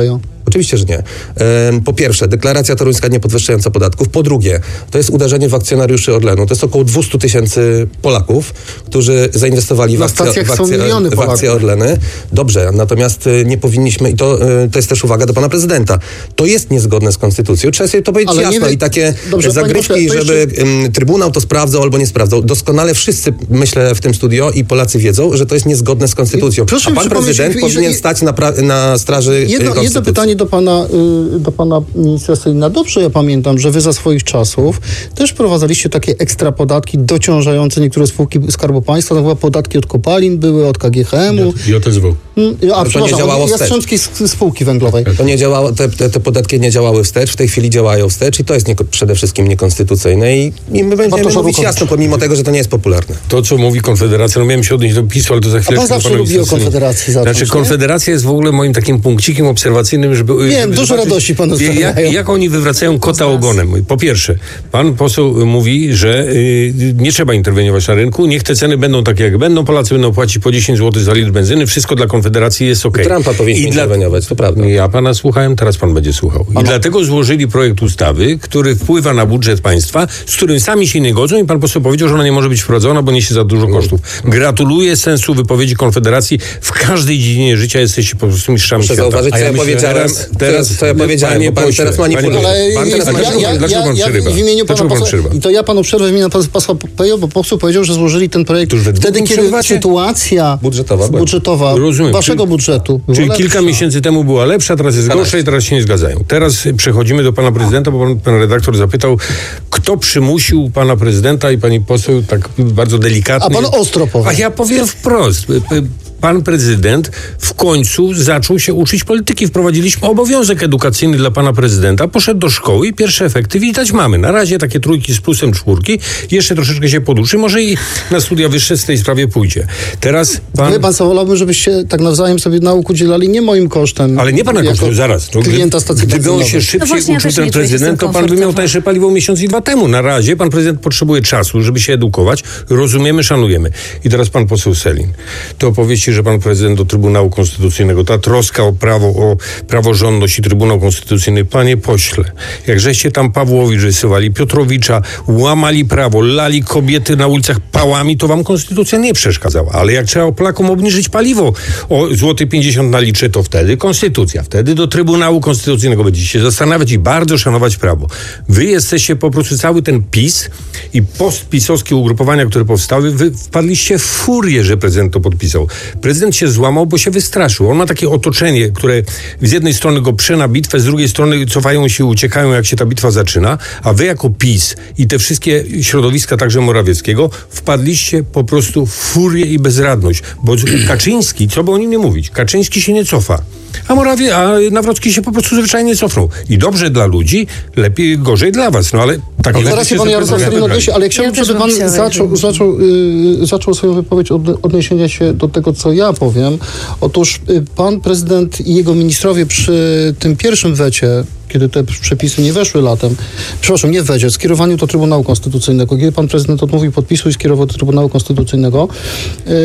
Speaker 19: Oczywiście, że nie. Po pierwsze, deklaracja toruńska nie podwyższająca podatków. Po drugie, to jest uderzenie w akcjonariuszy Orlenu. To jest około dwieście tysięcy Polaków, którzy zainwestowali w akcje, w akcje, w akcje Orleny. Dobrze, natomiast nie powinniśmy, i to, to jest też uwaga do pana prezydenta, to jest niezgodne z konstytucją. Trzeba sobie to powiedzieć ale jasno. I takie dobrze, zagrywki, pośle, żeby jeszcze... Trybunał to sprawdzał albo nie sprawdzał. Doskonale wszyscy, myślę, w tym studio i Polacy wiedzą, że to jest niezgodne z konstytucją. Proszę a pan prezydent powinien że... stać na, pra- na straży
Speaker 14: jedno, jedno pytanie do pana, do pana ministra Sellina. Dobrze, ja pamiętam, że wy za swoich czasów też prowadziliście takie ekstra podatki dociążające niektóre spółki Skarbu Państwa. To chyba podatki od kopalin były, od K G H M-u.
Speaker 16: I O T S W.
Speaker 19: A, to nie działało wstecz.
Speaker 14: Jastrzębskiej spółki węglowej.
Speaker 19: To nie działało, te, te, te podatki nie działały wstecz, w tej chwili działają wstecz i to jest nie, przede wszystkim niekonstytucyjne i, i my będziemy Bartosz mówić jasno, pomimo tego, że to nie jest popularne.
Speaker 16: To, co mówi Konfederacja, no miałem się odnieść do PiSu, ale to za chwilę...
Speaker 14: A pan zawsze lubi o Konfederacji zacząć,
Speaker 16: Znaczy, Konfederacja jest w ogóle moim takim punkcikiem obserwacyjnym, żeby...
Speaker 14: Nie wiem, dużo
Speaker 16: zobaczyć,
Speaker 14: radości panu
Speaker 16: jak, jak oni wywracają kota ogonem. Po pierwsze, pan poseł mówi, że y, nie trzeba interweniować na rynku, niech te ceny będą takie, jak będą, Polacy będą płacić po dziesięć złotych za litr benzyny, wszystko dla Konfederacji jest okej. Okay.
Speaker 19: Trumpa powinien interweniować, to prawda.
Speaker 16: Ja pana słuchałem, teraz pan będzie słuchał. I dlatego złożyli projekt ustawy, który wpływa na budżet państwa, z którym sami się nie godzą i pan poseł powiedział, że ona nie może być wprowadzona, bo niesie za dużo kosztów. Gratuluję sensu wypowiedzi Konfederacji. W każdej dziedzinie życia jesteście po prostu mistrzami świata.
Speaker 19: Zauważyć, co ja, ja powiedziałem, teraz, teraz, co ja powiedziałem, bo pan teraz manipuluje.
Speaker 14: Pan teraz manipuluje. Dlaczego pan przerywa? W imieniu pana posła, i to ja panu przerwę w imieniu pana posła Pejo, bo poseł powiedział, że złożyli ten projekt wtedy, kiedy sytuacja
Speaker 19: budżetowa,
Speaker 14: budżetowa waszego budżetu
Speaker 16: Czyli kilka miesięcy temu była lepsza, teraz jest gorsza i teraz się nie zgadzają. Teraz przechodzimy do pana prezydenta, bo pan, pan redaktor zapytał, kto przymusił pana prezydenta i pani poseł tak bardzo delikatnie...
Speaker 14: A pan ostro powie.
Speaker 16: A ja powiem wprost. Pan prezydent w końcu zaczął się uczyć polityki. Wprowadziliśmy obowiązek edukacyjny dla pana prezydenta. Poszedł do szkoły i pierwsze efekty widać mamy. Na razie takie trójki z plusem czwórki. Jeszcze troszeczkę się poduczy. Może i na studia wyższe z tej sprawie pójdzie. Teraz pan...
Speaker 14: Ale pan co, wolałbym, żebyście tak nawzajem sobie nauk udzielali nie moim kosztem.
Speaker 16: Ale nie pana kosztem, zaraz.
Speaker 14: To klienta stacji
Speaker 16: Gdyby on się szybciej no uczył, ten prezydent, to pan by miał tańsze paliwo miesiąc i dwa temu. Na razie pan prezydent potrzebuje czasu, żeby się edukować. Rozumiemy, szanujemy. I teraz pan poseł Sellin. To opowieści, że pan prezydent do Trybunału Konstytucyjnego, ta troska o prawo, o praworządność i Trybunał Konstytucyjny, panie pośle, jak żeście tam Pawłowicz rysowali, Piotrowicza, łamali prawo, lali kobiety na ulicach pałami, to wam konstytucja nie przeszkadzała. Ale jak trzeba Polakom obniżyć paliwo o złoty pięćdziesiąt na litrze, to wtedy konstytucja, wtedy do Trybunału Konstytucyjnego będziecie się zastanawiać i bardzo szanować prawo. Wy jesteście po prostu cały ten PiS i postpisowskie ugrupowania, które powstały, wy wpadliście w furię, że prezydent to podpisał. Prezydent się złamał, bo się wystraszył. On ma takie otoczenie, które z jednej strony go prze na bitwę, z drugiej strony cofają się, uciekają, jak się ta bitwa zaczyna, a wy jako PiS i te wszystkie środowiska, także Morawieckiego, wpadliście po prostu w furię i bezradność. Bo Kaczyński, co by o nim nie mówić, Kaczyński się nie cofa. A Morawie, a Nawrocki się po prostu zwyczajnie cofnął. I dobrze dla ludzi, lepiej, gorzej dla was. No ale tak
Speaker 14: no, zaraz się pan Jarosław Sellin odniesie, ale chciałbym, ja żeby pan zaczął, zaczął, yy, zaczął swoją wypowiedź od odniesienia się do tego, co ja powiem. Otóż yy, pan prezydent i jego ministrowie przy tym pierwszym wecie, kiedy te przepisy nie weszły latem, przepraszam, nie w wecie, skierowaniu do Trybunału Konstytucyjnego, kiedy pan prezydent odmówił podpisu i skierował do Trybunału Konstytucyjnego, yy,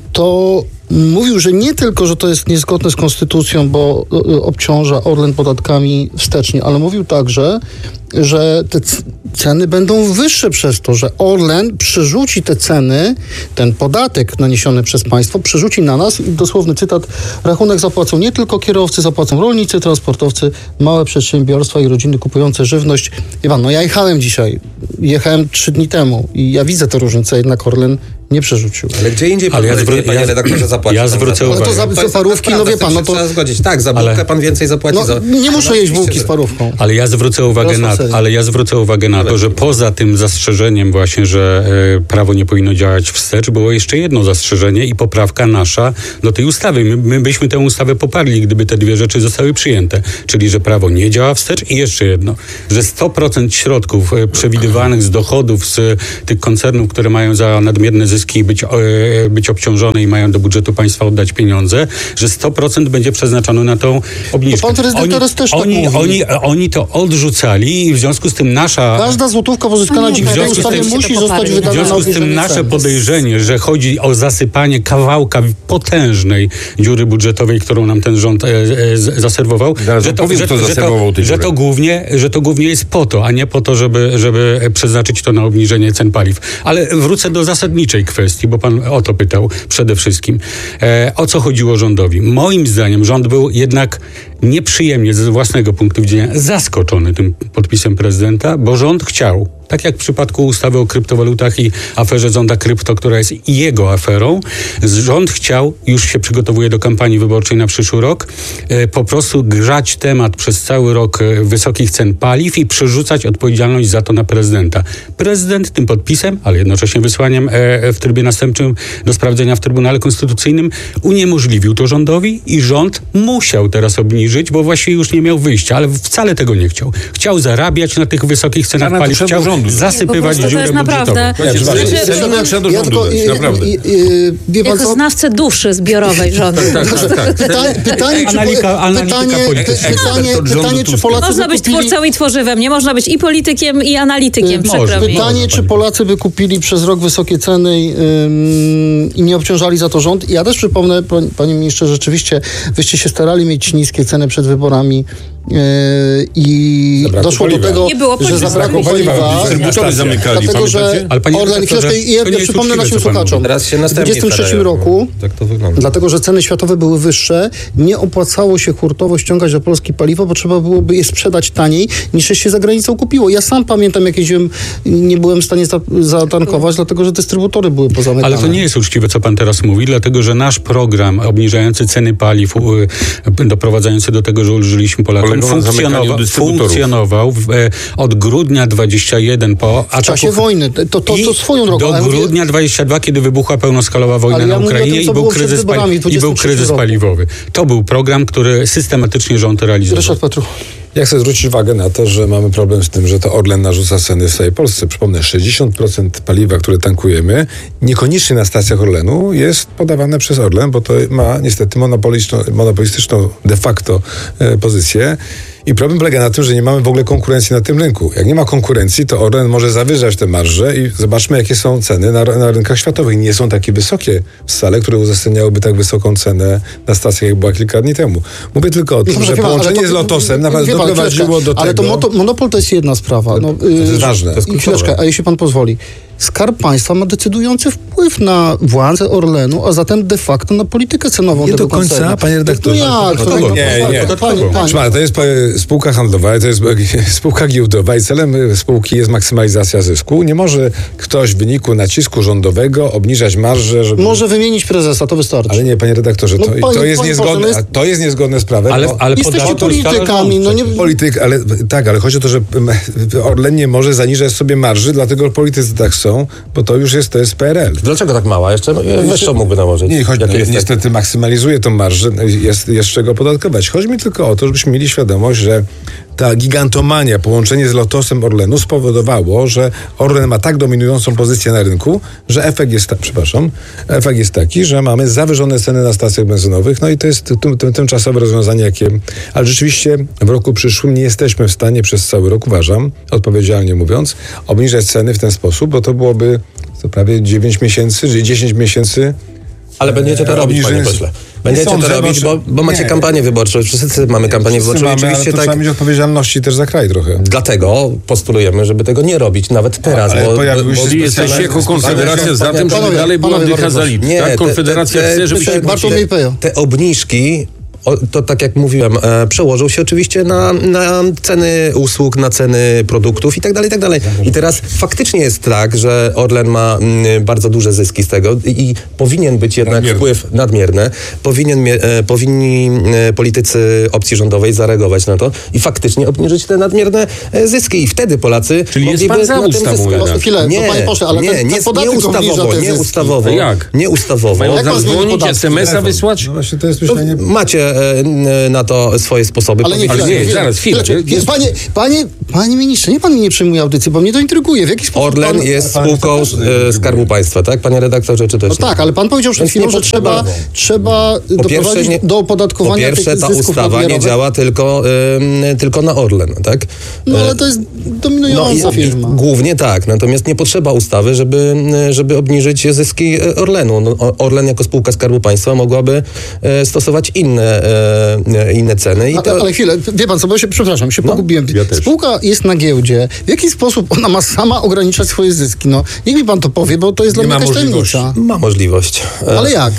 Speaker 14: to mówił, że nie tylko, że to jest niezgodne z konstytucją, bo y, obciąża Orlen podatkami wstecznie, ale mówił także, że te c- ceny będą wyższe przez to, że Orlen przerzuci te ceny, ten podatek naniesiony przez państwo, przerzuci na nas i dosłowny cytat, rachunek zapłacą nie tylko kierowcy, zapłacą rolnicy, transportowcy, małe przedsiębiorstwa i rodziny kupujące żywność. Wie pan, no ja jechałem dzisiaj, jechałem trzy dni temu i ja widzę tę różnicę, jednak Orlen nie przerzucił.
Speaker 19: Ale gdzie indziej pan,
Speaker 16: ja zwró-
Speaker 19: panie
Speaker 16: ja,
Speaker 19: redaktorze, zapłaci
Speaker 16: ja zwrócę uwagę.
Speaker 14: Ale to za, za parówki, no wie pan, no to...
Speaker 19: Trzeba zgodzić. Tak, za bułkę ale... pan więcej zapłaci.
Speaker 14: No,
Speaker 19: za...
Speaker 14: nie muszę
Speaker 19: no,
Speaker 14: jeść bułki z parówką.
Speaker 16: Ale ja zwrócę uwagę na, ale ja zwrócę uwagę na to, że poza tym zastrzeżeniem właśnie, że e, prawo nie powinno działać wstecz, było jeszcze jedno zastrzeżenie i poprawka nasza do tej ustawy. My, my byśmy tę ustawę poparli, gdyby te dwie rzeczy zostały przyjęte. Czyli, że prawo nie działa wstecz i jeszcze jedno, że sto procent środków e, przewidywanych z dochodów z e, tych koncernów, które mają za nadmierne zyski
Speaker 17: zyski być, e, być obciążone i mają do budżetu państwa oddać pieniądze, że sto procent będzie przeznaczone na tą obniżkę.
Speaker 14: To pan prezydent
Speaker 17: oni,
Speaker 14: teraz też tak
Speaker 17: oni,
Speaker 14: mówi.
Speaker 17: oni, oni to odrzucali i w związku z tym nasza...
Speaker 14: Każda złotówka pozyskana dzięki tej ustawie musi zostać wydana na
Speaker 17: W związku z tym nasze
Speaker 14: cen.
Speaker 17: podejrzenie, że chodzi o zasypanie kawałka potężnej dziury budżetowej, którą nam ten rząd e, e, zaserwował,
Speaker 15: Zaraz
Speaker 17: że to,
Speaker 15: powiem,
Speaker 17: że,
Speaker 15: kto
Speaker 17: że,
Speaker 15: zaserwował
Speaker 17: to,
Speaker 15: tę
Speaker 17: że,
Speaker 15: dziurę.
Speaker 17: to głównie, że to głównie jest po to, a nie po to, żeby, żeby przeznaczyć to na obniżenie cen paliw. Ale wrócę do zasadniczej kwestii, bo pan o to pytał przede wszystkim. E, o co chodziło rządowi? Moim zdaniem rząd był jednak nieprzyjemnie ze własnego punktu widzenia zaskoczony tym podpisem prezydenta, bo rząd chciał, tak jak w przypadku ustawy o kryptowalutach i aferze Zonda Krypto, która jest jego aferą, rząd chciał, już się przygotowuje do kampanii wyborczej na przyszły rok, e, po prostu grzać temat przez cały rok e, wysokich cen paliw i przerzucać odpowiedzialność za to na prezydenta. Prezydent tym podpisem, ale jednocześnie wysłaniem e, w trybie następczym do sprawdzenia w Trybunale Konstytucyjnym uniemożliwił to rządowi i rząd musiał teraz obniżyć, bo właściwie już nie miał wyjścia, ale wcale tego nie chciał. Chciał zarabiać na tych wysokich cenach
Speaker 15: Ale
Speaker 17: paliw,
Speaker 15: to
Speaker 17: chciał
Speaker 15: rządu.
Speaker 17: zasypywać
Speaker 18: Nie, po prostu to
Speaker 17: dziurę
Speaker 18: jest
Speaker 17: budżetową.
Speaker 18: naprawdę-
Speaker 15: Ja,
Speaker 18: Znaczy,
Speaker 15: trzeba
Speaker 14: Ja tylko, i-
Speaker 15: naprawdę.
Speaker 14: i- i- wie pan
Speaker 18: Jako
Speaker 14: co?
Speaker 18: znawcę duszy zbiorowej rządu.
Speaker 14: Pytanie, pytanie, czy,
Speaker 17: Analika- analityka
Speaker 14: pytanie,
Speaker 17: polityczna.
Speaker 14: pytanie,
Speaker 15: Ekspert od rządu
Speaker 14: pytanie, czy
Speaker 15: Tuska.
Speaker 14: Polacy
Speaker 18: Można
Speaker 14: by
Speaker 18: być
Speaker 14: kupili...
Speaker 18: twórcą i tworzywem, nie można być i politykiem, i analitykiem,
Speaker 14: Może.
Speaker 18: przykro mi.
Speaker 14: Pytanie, czy Polacy by kupili przez rok wysokie ceny ym, i nie obciążali za to rząd? Ja też przypomnę, pan- panie ministrze, rzeczywiście wyście się starali mieć niskie ceny przed wyborami yy, i
Speaker 15: Zabrakło
Speaker 14: doszło
Speaker 15: paliwa.
Speaker 14: do tego,
Speaker 18: Nie było
Speaker 14: że
Speaker 18: paliwa.
Speaker 14: zabrakło
Speaker 15: Paliwa,
Speaker 14: paliwa.
Speaker 15: dystrybutory zamykali,
Speaker 14: Dlatego, że
Speaker 15: pamiętacie?
Speaker 17: Ale panie
Speaker 14: Orlen,
Speaker 17: redaktorze,
Speaker 14: chwileczkę, ja,
Speaker 17: to nie
Speaker 14: ja
Speaker 17: jest
Speaker 14: przypomnę
Speaker 17: uczciwe,
Speaker 14: naszym
Speaker 17: co pan
Speaker 14: słuchaczom.
Speaker 17: mówi.
Speaker 19: Teraz się
Speaker 14: W
Speaker 19: następnie
Speaker 14: dwudziestym trzecim
Speaker 19: starają.
Speaker 14: roku,
Speaker 19: Tak to wygląda.
Speaker 14: dlatego że ceny światowe były wyższe, nie opłacało się hurtowo ściągać do Polski paliwo, bo trzeba byłoby je sprzedać taniej, niż się za granicą kupiło. Ja sam pamiętam, jak jeździłem, nie byłem w stanie za- zatankować, dlatego że dystrybutory były pozamykane.
Speaker 17: Ale to nie jest uczciwe, co pan teraz mówi, dlatego że nasz program obniżający ceny paliw, u, y, doprowadzający do tego, że ulżyliśmy Polakom,
Speaker 15: Polegał na zamykaniu
Speaker 17: funkcjonował,
Speaker 15: dystrybutorów.
Speaker 17: funkcjonował w, e, od grudnia dwudziestego pierwszego po
Speaker 14: W czasie
Speaker 17: ataku-
Speaker 14: wojny. To, to,
Speaker 17: I
Speaker 14: to swoją drogą.
Speaker 17: do
Speaker 14: ale mówię-
Speaker 17: grudnia dwudziestego drugiego, kiedy wybuchła pełnoskalowa wojna
Speaker 14: Ale ja
Speaker 17: na
Speaker 14: mówię o
Speaker 17: Ukrainie
Speaker 14: tym,
Speaker 17: i
Speaker 14: co
Speaker 17: był
Speaker 14: było przed
Speaker 17: kryzys,
Speaker 14: wyborami w
Speaker 17: pali- i był
Speaker 14: dwudziestym trzecim
Speaker 17: kryzys
Speaker 14: roku.
Speaker 17: paliwowy. To był program, który systematycznie rząd realizował.
Speaker 14: Ryszard Petru.
Speaker 15: Ja chcę zwrócić uwagę na to, że mamy problem z tym, że to Orlen narzuca ceny w całej Polsce. Przypomnę, sześćdziesiąt procent paliwa, które tankujemy, niekoniecznie na stacjach Orlenu, jest podawane przez Orlen, bo to ma niestety monopolistyczną, monopolistyczną de facto e, pozycję. I problem polega na tym, że nie mamy w ogóle konkurencji na tym rynku. Jak nie ma konkurencji, to Orlen może zawyżać te marże i zobaczmy, jakie są ceny na, na rynkach światowych. Nie są takie wysokie wcale, które uzasadniałyby tak wysoką cenę na stacjach, jak była kilka dni temu. Mówię tylko o tym,
Speaker 14: Dobrze,
Speaker 15: że
Speaker 14: wie pan, ale
Speaker 15: połączenie
Speaker 14: to-
Speaker 15: z Lotosem
Speaker 14: wie
Speaker 15: naprawdę
Speaker 14: pan,
Speaker 15: doprowadziło
Speaker 14: chwileczkę,
Speaker 15: do tego...
Speaker 14: Ale to moto, monopol to jest jedna sprawa. No,
Speaker 15: To jest
Speaker 14: y,
Speaker 15: ważne. To jest
Speaker 14: I
Speaker 15: kluczowe.
Speaker 14: chwileczkę, a jeśli pan pozwoli. Skarb Państwa ma decydujący wpływ na władze Orlenu, a zatem de facto na politykę cenową
Speaker 15: Nie
Speaker 14: tego
Speaker 15: do końca,
Speaker 14: koncernu.
Speaker 15: panie redaktorze.
Speaker 14: No jak?
Speaker 15: Podatkowo.
Speaker 14: To-
Speaker 15: Nie, nie.
Speaker 14: to- Panie, panie.
Speaker 15: Proszę pana, to jest e, spółka handlowa, to jest e, spółka giełdowa i celem e, spółki jest maksymalizacja zysku. Nie może ktoś w wyniku nacisku rządowego obniżać marżę, żeby...
Speaker 14: Może wymienić prezesa, to wystarczy.
Speaker 15: Ale nie, panie redaktorze, to,
Speaker 14: No, panie-
Speaker 15: to, jest,
Speaker 14: panie
Speaker 15: niezgodne,
Speaker 14: poseł, no
Speaker 15: a to jest niezgodne z prawem.
Speaker 17: Ale-
Speaker 15: bo-
Speaker 17: ale
Speaker 14: Jesteście
Speaker 17: podatki ustala
Speaker 14: politykami,
Speaker 17: rząd
Speaker 14: no nie...
Speaker 15: Polityk, ale tak, ale chodzi o to, że m, Orlen nie może zaniżać sobie marży, dlatego politycy tak są, bo to już jest, to jest P R L.
Speaker 19: Dlaczego tak mała? Jeszcze wyższą mógłby nałożyć.
Speaker 15: Nie, chodzi,
Speaker 19: Jakie
Speaker 15: no,
Speaker 19: jest
Speaker 15: niestety maksymalizuje tą marżę, jest, jest czego opodatkować. Chodzi mi tylko o to, żebyśmy mieli świadomość, że ta gigantomania, połączenie z Lotosem Orlenu spowodowało, że Orlen ma tak dominującą pozycję na rynku, że efekt jest, ta, przepraszam, efekt jest taki, że mamy zawyżone ceny na stacjach benzynowych, no i to jest tym, tym, tymczasowe rozwiązanie, jakie... Ale rzeczywiście w roku przyszłym nie jesteśmy w stanie przez cały rok, uważam, odpowiedzialnie mówiąc, obniżać ceny w ten sposób, bo to byłoby to prawie dziewięć miesięcy, czyli dziesięć miesięcy.
Speaker 19: Ale będziecie to
Speaker 15: e,
Speaker 19: robić, panie
Speaker 15: obniżenia-
Speaker 19: pośle. Będziecie
Speaker 15: Nie
Speaker 19: to
Speaker 15: sądzę,
Speaker 19: robić,
Speaker 15: bo-
Speaker 19: bo, bo macie
Speaker 15: nie.
Speaker 19: kampanię wyborczą. Wszyscy mamy kampanię
Speaker 15: Wszyscy
Speaker 19: wyborczą.
Speaker 15: mamy, ale
Speaker 19: Oczywiście
Speaker 15: to
Speaker 19: tak.
Speaker 15: trzeba mieć odpowiedzialności też za kraj trochę.
Speaker 19: Dlatego postulujemy, żeby tego nie robić nawet teraz.
Speaker 15: Ale
Speaker 19: bo,
Speaker 15: pojawiły się
Speaker 19: bo,
Speaker 15: specjalne-
Speaker 20: Jesteście jako Konfederacja za tym, żeby
Speaker 14: Panowie,
Speaker 20: dalej było
Speaker 14: panowie,
Speaker 20: oddychać za
Speaker 14: bardzo
Speaker 20: litr.
Speaker 19: Nie,
Speaker 20: Tak?
Speaker 19: te-
Speaker 20: Konfederacja
Speaker 19: te- te-
Speaker 20: chce, żebyście...
Speaker 19: te-
Speaker 14: Bartłomiej Pejo.
Speaker 19: Te obniżki, o, to tak jak mówiłem, e, przełożył się oczywiście na, na ceny usług, na ceny produktów i tak dalej, i tak dalej. I teraz faktycznie jest tak, że Orlen ma mm, bardzo duże zyski z tego i, i powinien być jednak
Speaker 15: Nadmierny.
Speaker 19: wpływ nadmierny. Powinien, mie- e, powinni e, politycy opcji rządowej zareagować na to i faktycznie obniżyć te nadmierne e, zyski. I wtedy Polacy
Speaker 20: Czyli jest
Speaker 19: mogliby
Speaker 20: pan za
Speaker 19: na tym
Speaker 20: ustawą
Speaker 19: zyskać.
Speaker 20: jednak.
Speaker 14: Chwilę,
Speaker 19: Nie,
Speaker 14: no panie pośle, ale
Speaker 19: nie,
Speaker 14: ten- ten
Speaker 19: nie,
Speaker 14: podatek
Speaker 19: nie
Speaker 14: obniża
Speaker 19: ustawowo,
Speaker 14: te
Speaker 19: nie
Speaker 14: zyski.
Speaker 19: ustawowo,
Speaker 20: A jak?
Speaker 19: nie ustawowo.
Speaker 20: Mają
Speaker 14: Jak pan zmieni
Speaker 20: zadzwonić,
Speaker 14: podatki?
Speaker 20: es em es a wysłać?
Speaker 15: No właśnie to jest
Speaker 19: No,
Speaker 15: myślenie...
Speaker 19: macie e, na to swoje sposoby.
Speaker 14: Ale nie,
Speaker 19: Powiedzieć-
Speaker 14: chwilę, chwilę,
Speaker 19: zaraz,
Speaker 14: chwilę,
Speaker 19: chwilę.
Speaker 14: chwilę. Panie, panie, panie ministrze, nie pan mi nie przyjmuje audycji, bo mnie to intryguje. W jaki sposób
Speaker 19: Orlen
Speaker 14: pan...
Speaker 19: jest spółką e, Skarbu Państwa, tak, panie redaktorze, czy też
Speaker 14: No
Speaker 19: nie?
Speaker 14: tak, ale pan powiedział przed
Speaker 19: Więc
Speaker 14: chwilą,
Speaker 19: nie
Speaker 14: że
Speaker 19: potrzeba-
Speaker 14: trzeba, trzeba
Speaker 19: Po pierwsze,
Speaker 14: doprowadzić
Speaker 19: nie-
Speaker 14: do opodatkowania
Speaker 19: Po pierwsze,
Speaker 14: tych
Speaker 19: ta
Speaker 14: zysków
Speaker 19: ustawa nie
Speaker 14: nadmiarowych.
Speaker 19: działa tylko, ym, tylko na Orlen, tak?
Speaker 14: No ale
Speaker 19: E,
Speaker 14: to jest dominująca
Speaker 19: i-
Speaker 14: firma.
Speaker 19: Głównie tak, natomiast nie potrzeba ustawy, żeby, żeby obniżyć zyski e, Orlenu. No, O- Orlen jako spółka Skarbu Państwa mogłaby e, stosować inne, e, inne ceny. I
Speaker 14: Ale,
Speaker 19: to,
Speaker 14: ale chwilę, wie pan co, bo się, przepraszam, się pogubiłem.
Speaker 19: ja też.
Speaker 14: Spółka jest na giełdzie. W jaki sposób ona ma sama ograniczać swoje zyski? No, niech mi pan to powie, bo to jest dla mnie jakaś tajemnica.
Speaker 19: Ma możliwość. E,
Speaker 14: Ale jak?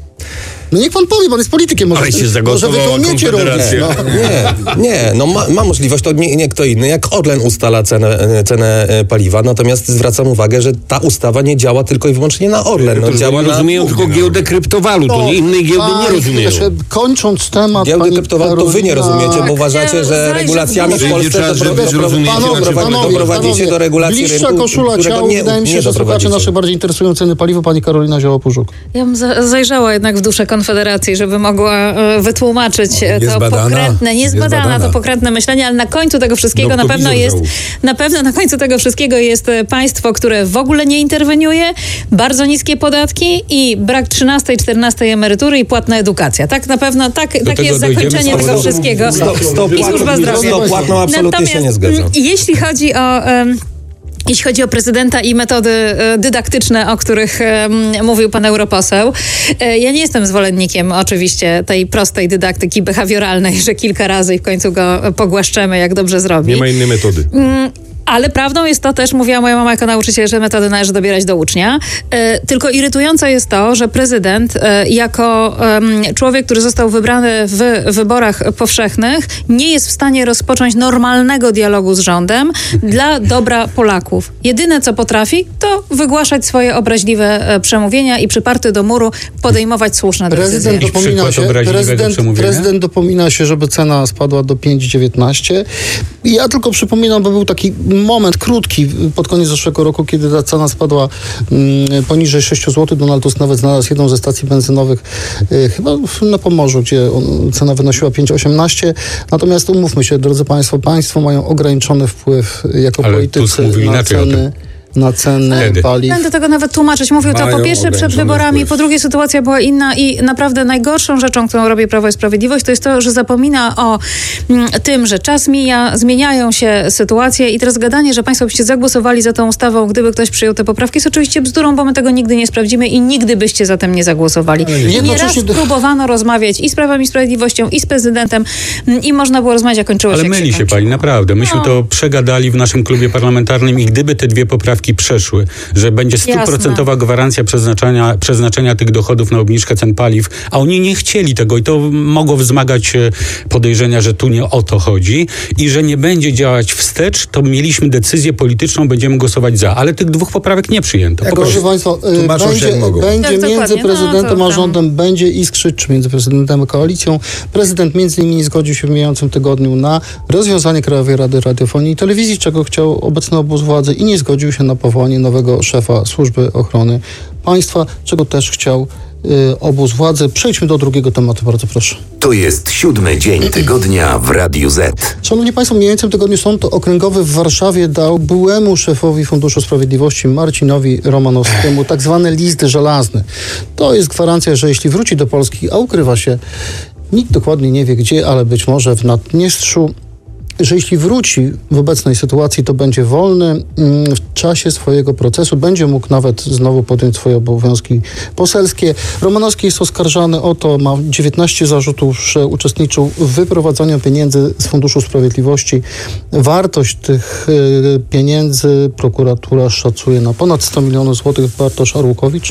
Speaker 14: No niech pan powie, pan jest politykiem. Może,
Speaker 16: Ale się
Speaker 14: może wy
Speaker 16: zagłosowała
Speaker 14: to umiecie robić.
Speaker 16: Konfederacja.
Speaker 14: No.
Speaker 19: Nie, nie, no ma, ma możliwość, to nie, nie kto inny, jak Orlen ustala cenę, e, cenę e, paliwa, natomiast zwracam uwagę, że ta ustawa nie działa tylko i wyłącznie na Orlen, no,
Speaker 16: To
Speaker 19: działa
Speaker 16: oni
Speaker 19: na...
Speaker 16: rozumieją tylko giełdę kryptowalut,
Speaker 14: No,
Speaker 16: oni innej giełdy nie
Speaker 14: pani,
Speaker 16: rozumieją.
Speaker 14: jeszcze Kończąc temat,
Speaker 19: Giełdy
Speaker 14: pani
Speaker 19: kryptowalut to wy nie
Speaker 14: Karolina-
Speaker 19: rozumiecie, bo uważacie, że regulacjami w
Speaker 17: Przyjdzie
Speaker 19: Polsce
Speaker 17: czas,
Speaker 19: to
Speaker 17: żeby
Speaker 19: pro-
Speaker 17: zrozumiecie,
Speaker 14: Panowie,
Speaker 17: na czym
Speaker 14: panowie,
Speaker 17: polega.
Speaker 19: doprowadzicie
Speaker 14: panowie,
Speaker 19: do regulacji
Speaker 14: bliższa
Speaker 19: rynku,
Speaker 14: koszula
Speaker 19: którego
Speaker 14: ciału,
Speaker 19: nie-
Speaker 14: wydaje mi się,
Speaker 19: nie
Speaker 14: że słuchacze
Speaker 19: doprowadzicie.
Speaker 14: naszych bardziej interesują ceny paliwa, pani Karolina Zioła-Pużuk.
Speaker 18: Ja bym za- zajrzała jednak w duszę Konfederacji, żeby mogła e, wytłumaczyć e, to
Speaker 15: Niezbadana.
Speaker 18: pokrętne, niezbadane
Speaker 15: Niezbadana.
Speaker 18: to pokrętne myślenie, ale na końcu tego wszystkiego
Speaker 15: No,
Speaker 18: na
Speaker 15: kto
Speaker 18: pewno
Speaker 15: wizor
Speaker 18: jest,
Speaker 15: załóż.
Speaker 18: na pewno na końcu tego wszystkiego jest e, państwo, które w ogóle nie interweniuje, bardzo niskie podatki i brak trzynastej, czternastej emerytury i płatna edukacja. Tak na pewno, tak, takie
Speaker 16: tego
Speaker 18: jest
Speaker 16: dojdziemy
Speaker 18: zakończenie
Speaker 16: z
Speaker 18: tego
Speaker 16: powrotem.
Speaker 18: wszystkiego.
Speaker 19: Sto- sto
Speaker 18: I służba zdrowia.
Speaker 19: Z dopłatną absolutnie się nie zgadzam.
Speaker 18: mm, jeśli chodzi o... em, Jeśli chodzi o prezydenta i metody e, dydaktyczne, o których em, mówił pan europoseł, e, ja nie jestem zwolennikiem oczywiście tej prostej dydaktyki behawioralnej, że kilka razy i w końcu go pogłaszczemy, jak dobrze zrobi.
Speaker 16: Nie ma innej metody.
Speaker 18: Mm, Ale prawdą jest to też, mówiła moja mama jako nauczyciel, że metody należy dobierać do ucznia. E, tylko irytujące jest to, że prezydent e, jako em, człowiek, który został wybrany w wyborach powszechnych, nie jest w stanie rozpocząć normalnego dialogu z rządem dla dobra Polaków. Jedyne, co potrafi, to wygłaszać swoje obraźliwe e, przemówienia i przyparty do muru podejmować słuszne decyzje.
Speaker 14: Prezydent dopomina
Speaker 17: przykład
Speaker 14: się,
Speaker 17: obraźliwego
Speaker 14: prezydent,
Speaker 17: przemówienia?
Speaker 14: prezydent dopomina się, żeby cena spadła do pięć dziewiętnaście. I ja tylko przypominam, bo był taki moment krótki pod koniec zeszłego roku, kiedy ta cena spadła mm, poniżej sześć złotych. Donald Tusk nawet znalazł jedną ze stacji benzynowych y, chyba na Pomorzu, gdzie on, cena wynosiła pięć osiemnaście. Natomiast umówmy się, drodzy państwo, państwo mają ograniczony wpływ jako
Speaker 17: Ale Tusk
Speaker 14: politycy
Speaker 17: mówił
Speaker 14: na
Speaker 17: inaczej o
Speaker 14: ceny,
Speaker 17: tym.
Speaker 14: na ceny
Speaker 17: Wtedy.
Speaker 14: paliw.
Speaker 18: Będę tego nawet tłumaczyć. Mówił to
Speaker 15: Mają
Speaker 18: po pierwsze przed
Speaker 15: ograniczony
Speaker 18: wyborami,
Speaker 15: wpływ.
Speaker 18: po drugie sytuacja była inna i naprawdę najgorszą rzeczą, którą robi Prawo i Sprawiedliwość, to jest to, że zapomina o mm, tym, że czas mija, zmieniają się sytuacje i teraz gadanie, że państwo byście zagłosowali za tą ustawą, gdyby ktoś przyjął te poprawki, jest oczywiście bzdurą, bo my tego nigdy nie sprawdzimy i nigdy byście za tym nie zagłosowali. I nieraz
Speaker 14: Jednocześnie-
Speaker 18: próbowano rozmawiać i z Prawem i Sprawiedliwością, i z prezydentem mm, i można było rozmawiać, a kończyło
Speaker 17: Ale
Speaker 18: się jak
Speaker 17: myli się
Speaker 18: kończyło.
Speaker 17: pani, naprawdę. Myśmy
Speaker 18: No.
Speaker 17: to przegadali w naszym klubie parlamentarnym i gdyby te dwie poprawki przeszły, że będzie stuprocentowa gwarancja przeznaczenia, przeznaczenia tych dochodów na obniżkę cen paliw, a oni nie chcieli tego i to mogło wzmagać e, podejrzenia, że tu nie o to chodzi i że nie będzie działać wstecz, to mieliśmy decyzję polityczną, będziemy głosować za. Ale tych dwóch poprawek nie przyjęto. Po
Speaker 14: Proszę
Speaker 17: prostu.
Speaker 14: Państwa, y,
Speaker 15: Tłumaczą się,
Speaker 14: będzie,
Speaker 15: jak mogą.
Speaker 14: będzie
Speaker 18: Tak,
Speaker 14: między
Speaker 18: dokładnie. No,
Speaker 14: prezydentem
Speaker 18: to
Speaker 14: a
Speaker 18: tam.
Speaker 14: rządem będzie iskrzyć, czy między prezydentem a koalicją. Prezydent między innymi zgodził się w mijającym tygodniu na rozwiązanie Krajowej Rady Radiofonii i Telewizji, czego chciał obecny obóz władzy i nie zgodził się na powołanie nowego szefa Służby Ochrony Państwa, czego też chciał y, obóz władzy. Przejdźmy do drugiego tematu, bardzo proszę.
Speaker 7: To jest siódmy dzień tygodnia w Radiu Z.
Speaker 14: Szanowni Państwo, w mijającym tygodniu Sąd Okręgowy w Warszawie dał byłemu szefowi Funduszu Sprawiedliwości Marcinowi Romanowskiemu tak zwany list żelazny. To jest gwarancja, że jeśli wróci do Polski, a ukrywa się, nikt dokładnie nie wie gdzie, ale być może w Naddniestrzu, że jeśli wróci w obecnej sytuacji, to będzie wolny mm, w czasie swojego procesu, będzie mógł nawet znowu podjąć swoje obowiązki poselskie. Romanowski jest oskarżany o to, ma dziewiętnaście zarzutów, że uczestniczył w wyprowadzaniu pieniędzy z Funduszu Sprawiedliwości. Wartość tych y, pieniędzy prokuratura szacuje na ponad sto milionów złotych. Bartosz Arłukowicz.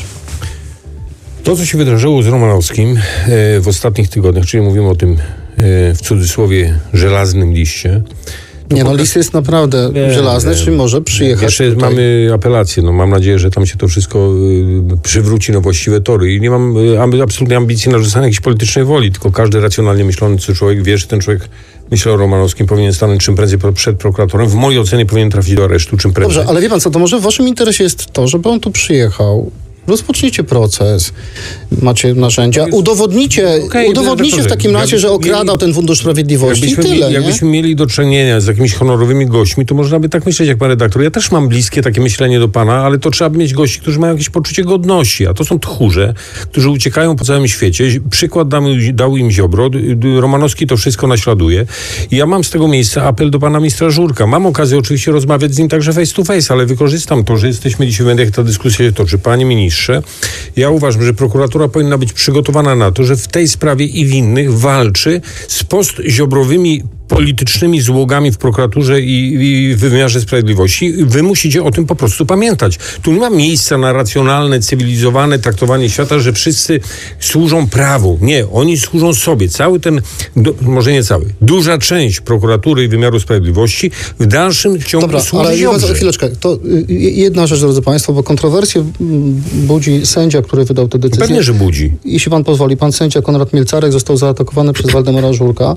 Speaker 16: To, co się wydarzyło z Romanowskim e, w ostatnich tygodniach, czyli mówimy o tym e, w cudzysłowie żelaznym liście.
Speaker 14: Nie no, list jest naprawdę
Speaker 16: Nie,
Speaker 14: żelazny,
Speaker 16: nie.
Speaker 14: czyli może przyjechać
Speaker 16: Jeszcze
Speaker 14: tutaj.
Speaker 16: mamy apelację, no mam nadzieję, że tam się to wszystko y, przywróci na właściwe tory i nie mam y, ambi- absolutnie ambicji narzucania jakiejś politycznej woli, tylko każdy racjonalnie myślący człowiek wie, że ten człowiek myślał o Romanowskim, powinien stanąć czym prędzej pro- przed prokuratorem. W mojej ocenie powinien trafić do aresztu czym prędzej.
Speaker 14: Dobrze, ale wie pan co, to może w waszym interesie jest to, żeby on tu przyjechał, rozpocznijcie proces, macie narzędzia, udowodnicie,
Speaker 16: okay,
Speaker 14: udowodnicie w takim razie, że okradał ten Fundusz Sprawiedliwości i tyle.
Speaker 16: Mieli, jakbyśmy mieli do czynienia z jakimiś honorowymi gośćmi, to można by tak myśleć jak pan redaktor. Ja też mam bliskie takie myślenie do pana, ale to trzeba by mieć gości, którzy mają jakieś poczucie godności, a to są tchórze, którzy uciekają po całym świecie. Przykład dał, dał im Ziobro, Romanowski to wszystko naśladuje. I ja mam z tego miejsca apel do pana ministra Żurka. Mam okazję oczywiście rozmawiać z nim także face to face, ale wykorzystam to, że jesteśmy dzisiaj w mediach, ta dyskusja się toczy. Panie ministrze, ja uważam, że prokuratura powinna być przygotowana na to, że w tej sprawie i w innych walczy z postziobrowymi politycznymi złogami w prokuraturze i, i w wymiarze sprawiedliwości. Wy musicie o tym po prostu pamiętać. Tu nie ma miejsca na racjonalne, cywilizowane traktowanie świata, że wszyscy służą prawu. Nie, oni służą sobie. Cały ten, do, może nie cały, duża część prokuratury i wymiaru sprawiedliwości w dalszym ciągu
Speaker 14: Dobra,
Speaker 16: służy
Speaker 14: ale
Speaker 16: Ziobrze.
Speaker 14: chwileczkę. To jedna rzecz, drodzy państwo, bo kontrowersję budzi sędzia, który wydał tę decyzję.
Speaker 16: Pewnie, że budzi.
Speaker 14: Jeśli pan pozwoli, pan sędzia Konrad Mielcarek został zaatakowany przez Waldemara Żurka.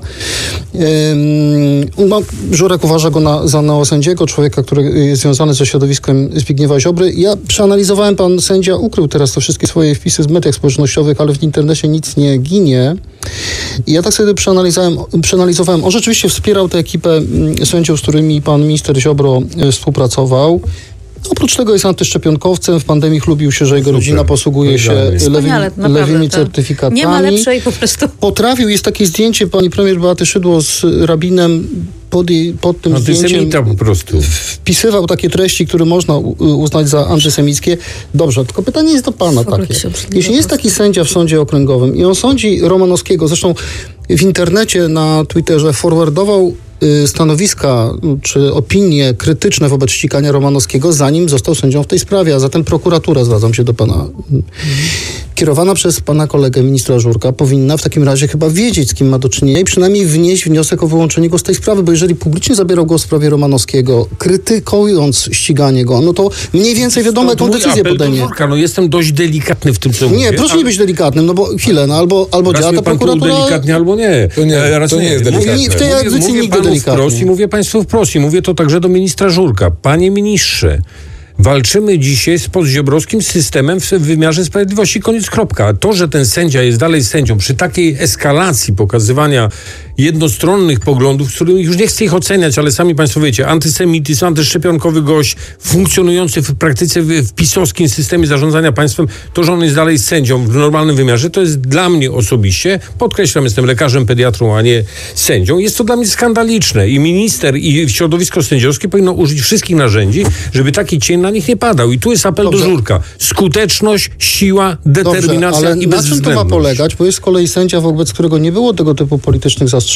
Speaker 14: No, Żurek uważa go na, za neosędziego, człowieka, który jest związany ze środowiskiem Zbigniewa Ziobry. Ja przeanalizowałem, pan sędzia ukrył teraz te wszystkie swoje wpisy z mediach społecznościowych, ale w internecie nic nie ginie. I ja tak sobie przeanalizowałem, przeanalizowałem. On rzeczywiście wspierał tę ekipę sędziów, z którymi pan minister Ziobro współpracował. Oprócz tego jest antyszczepionkowcem, w pandemii chlubił się, że jego
Speaker 16: Super.
Speaker 14: rodzina posługuje się lewymi, lewymi certyfikatami.
Speaker 18: Nie ma lepszej po prostu.
Speaker 14: Potrafił, jest takie zdjęcie pani premier Beaty Szydło z rabinem pod, jej, pod tym zdjęciem
Speaker 16: po prostu.
Speaker 14: wpisywał takie treści, które można uznać za antysemickie. Dobrze, tylko pytanie jest do pana takie. Jeśli jest taki sędzia w sądzie okręgowym i on sądzi Romanowskiego, zresztą w internecie, na Twitterze forwardował stanowiska czy opinie krytyczne wobec ścigania Romanowskiego, zanim został sędzią w tej sprawie, a zatem prokuratura, zwracam się do pana, kierowana przez pana kolegę ministra Żurka, powinna w takim razie chyba wiedzieć, z kim ma do czynienia i przynajmniej wnieść wniosek o wyłączenie go z tej sprawy, bo jeżeli publicznie zabierał głos w sprawie Romanowskiego, krytykując ściganie go, no to mniej więcej wiadomo, jaką decyzję podejmie.
Speaker 16: Żurka, no jestem dość delikatny w tym, co
Speaker 14: nie,
Speaker 16: mówię.
Speaker 14: Nie, proszę ale... nie być delikatnym, no bo chwilę, no albo, albo działa ta prokuratura...
Speaker 16: delikatnie, albo nie.
Speaker 15: To nie, to nie jest delikatne.
Speaker 14: W tej audycji nigdy delikatnie.
Speaker 16: Wprost i mówię państwu wprost i mówię to także do ministra Żurka. Panie ministrze, walczymy dzisiaj z postziobrowskim systemem w wymiarze sprawiedliwości. Koniec, kropka. To, że ten sędzia jest dalej sędzią przy takiej eskalacji pokazywania jednostronnych poglądów, z którymi już nie chcę ich oceniać, ale sami państwo wiecie, antysemityzm, antyszczepionkowy gość, funkcjonujący w praktyce w, w pisowskim systemie zarządzania państwem, to, że on jest dalej sędzią w normalnym wymiarze, to jest dla mnie osobiście, podkreślam, jestem lekarzem, pediatrą, a nie sędzią, jest to dla mnie skandaliczne i minister i środowisko sędziowskie powinno użyć wszystkich narzędzi, żeby taki cień na nich nie padał. I tu jest apel Dobrze. do Żurka. Skuteczność, siła, determinacja
Speaker 14: Dobrze, ale
Speaker 16: i
Speaker 14: na czym to ma polegać? Bo jest z kolei sędzia, wobec którego nie było tego typu politycznych zastrzeżeń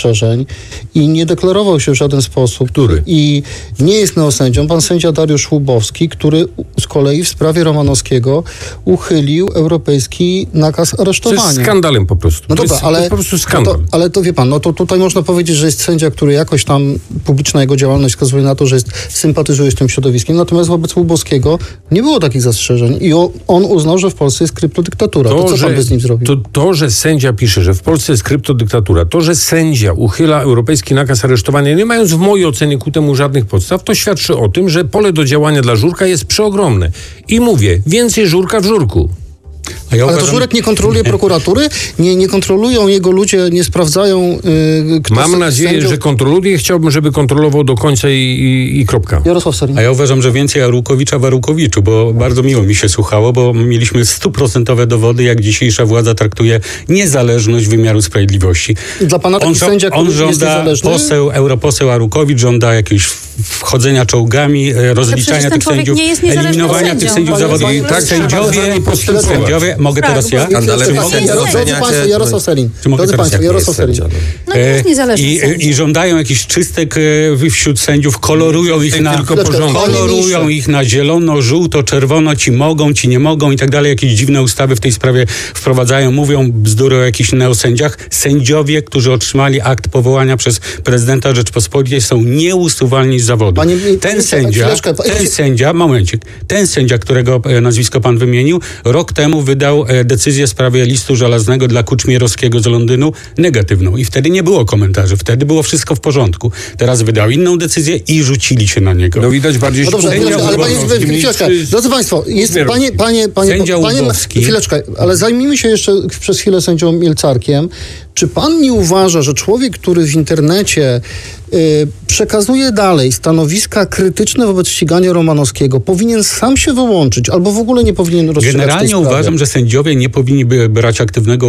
Speaker 14: i nie deklarował się w żaden sposób.
Speaker 16: Który?
Speaker 14: I nie jest neosędzią. Pan sędzia Dariusz Łubowski, który z kolei w sprawie Romanowskiego uchylił europejski nakaz aresztowania.
Speaker 16: To jest skandalem po prostu.
Speaker 14: No
Speaker 16: to
Speaker 14: dobra,
Speaker 16: jest
Speaker 14: ale,
Speaker 16: po prostu skandal.
Speaker 14: No to, ale to wie pan, no to tutaj można powiedzieć, że jest sędzia, który jakoś tam publiczna jego działalność wskazuje na to, że jest, sympatyzuje z tym środowiskiem. Natomiast wobec Łubowskiego nie było takich zastrzeżeń i o, on uznał, że w Polsce jest kryptodyktatura. To, to co że, pan by z nim zrobił?
Speaker 16: To, to, że sędzia pisze, że w Polsce jest kryptodyktatura, to, że sędzia uchyla europejski nakaz aresztowania, nie mając w mojej ocenie ku temu żadnych podstaw, to świadczy o tym, że pole do działania dla Żurka jest przeogromne. I mówię, więcej Żurka w Żurku.
Speaker 14: A ja Ale uważam... to Żurek nie kontroluje prokuratury? Nie, nie kontrolują jego ludzie, nie sprawdzają yy, kto
Speaker 16: Mam nadzieję, sędziów... że kontroluje. Chciałbym, żeby kontrolował do końca i, i, i kropka.
Speaker 14: Jarosław Sellin.
Speaker 17: A ja uważam, że więcej Arłukowicza w Arłukowiczu, bo bardzo miło mi się słuchało, bo mieliśmy stuprocentowe dowody, jak dzisiejsza władza traktuje niezależność wymiaru sprawiedliwości.
Speaker 14: I dla pana taki
Speaker 17: on,
Speaker 14: sędzia, który
Speaker 17: on żąda,
Speaker 14: jest niezależny?
Speaker 17: Poseł, europoseł Arłukowicz żąda jakiegoś wchodzenia czołgami, rozliczania tych sędziów, eliminowania tych sędziów zawodowych. Tak, sędziowie, sędziowie, mogę teraz ja?
Speaker 14: Jarosław Sellin. Drodzy państwo, Jarosław Sellin.
Speaker 18: No nie jest niezależny
Speaker 17: I, I żądają jakichś czystek wśród sędziów, kolorują ich na kolorują ich na zielono, żółto, czerwono, ci mogą, ci nie mogą i tak dalej. Jakieś dziwne ustawy w tej sprawie wprowadzają, mówią bzdury o jakichś neosędziach. Sędziowie, którzy otrzymali akt powołania przez prezydenta Rzeczpospolitej, są nieusuwalni z zawodu.
Speaker 14: Panie,
Speaker 17: ten sędzia,
Speaker 14: chwileczkę.
Speaker 17: ten sędzia, momencik, ten sędzia, którego e, nazwisko pan wymienił, rok temu wydał e, decyzję w sprawie listu żelaznego dla Kuczmierowskiego z Londynu negatywną i wtedy nie było komentarzy, wtedy było wszystko w porządku. Teraz wydał inną decyzję i rzucili się na niego.
Speaker 15: No widać bardziej...
Speaker 14: No dobrze, chwileczkę, ale panie, chwileczkę. Drodzy Państwo, jest panie, panie, panie,
Speaker 17: Sędzia
Speaker 14: panie,
Speaker 17: Łubowski.
Speaker 14: chwileczkę, ale zajmijmy się jeszcze przez chwilę sędzią Mielcarkiem. Czy pan nie uważa, że człowiek, który w internecie y, przekazuje dalej stanowiska krytyczne wobec ścigania Romanowskiego, powinien sam się wyłączyć albo w ogóle nie powinien rozstrzygać tej
Speaker 17: Generalnie
Speaker 14: sprawy?
Speaker 17: uważam, że sędziowie nie powinni by brać aktywnego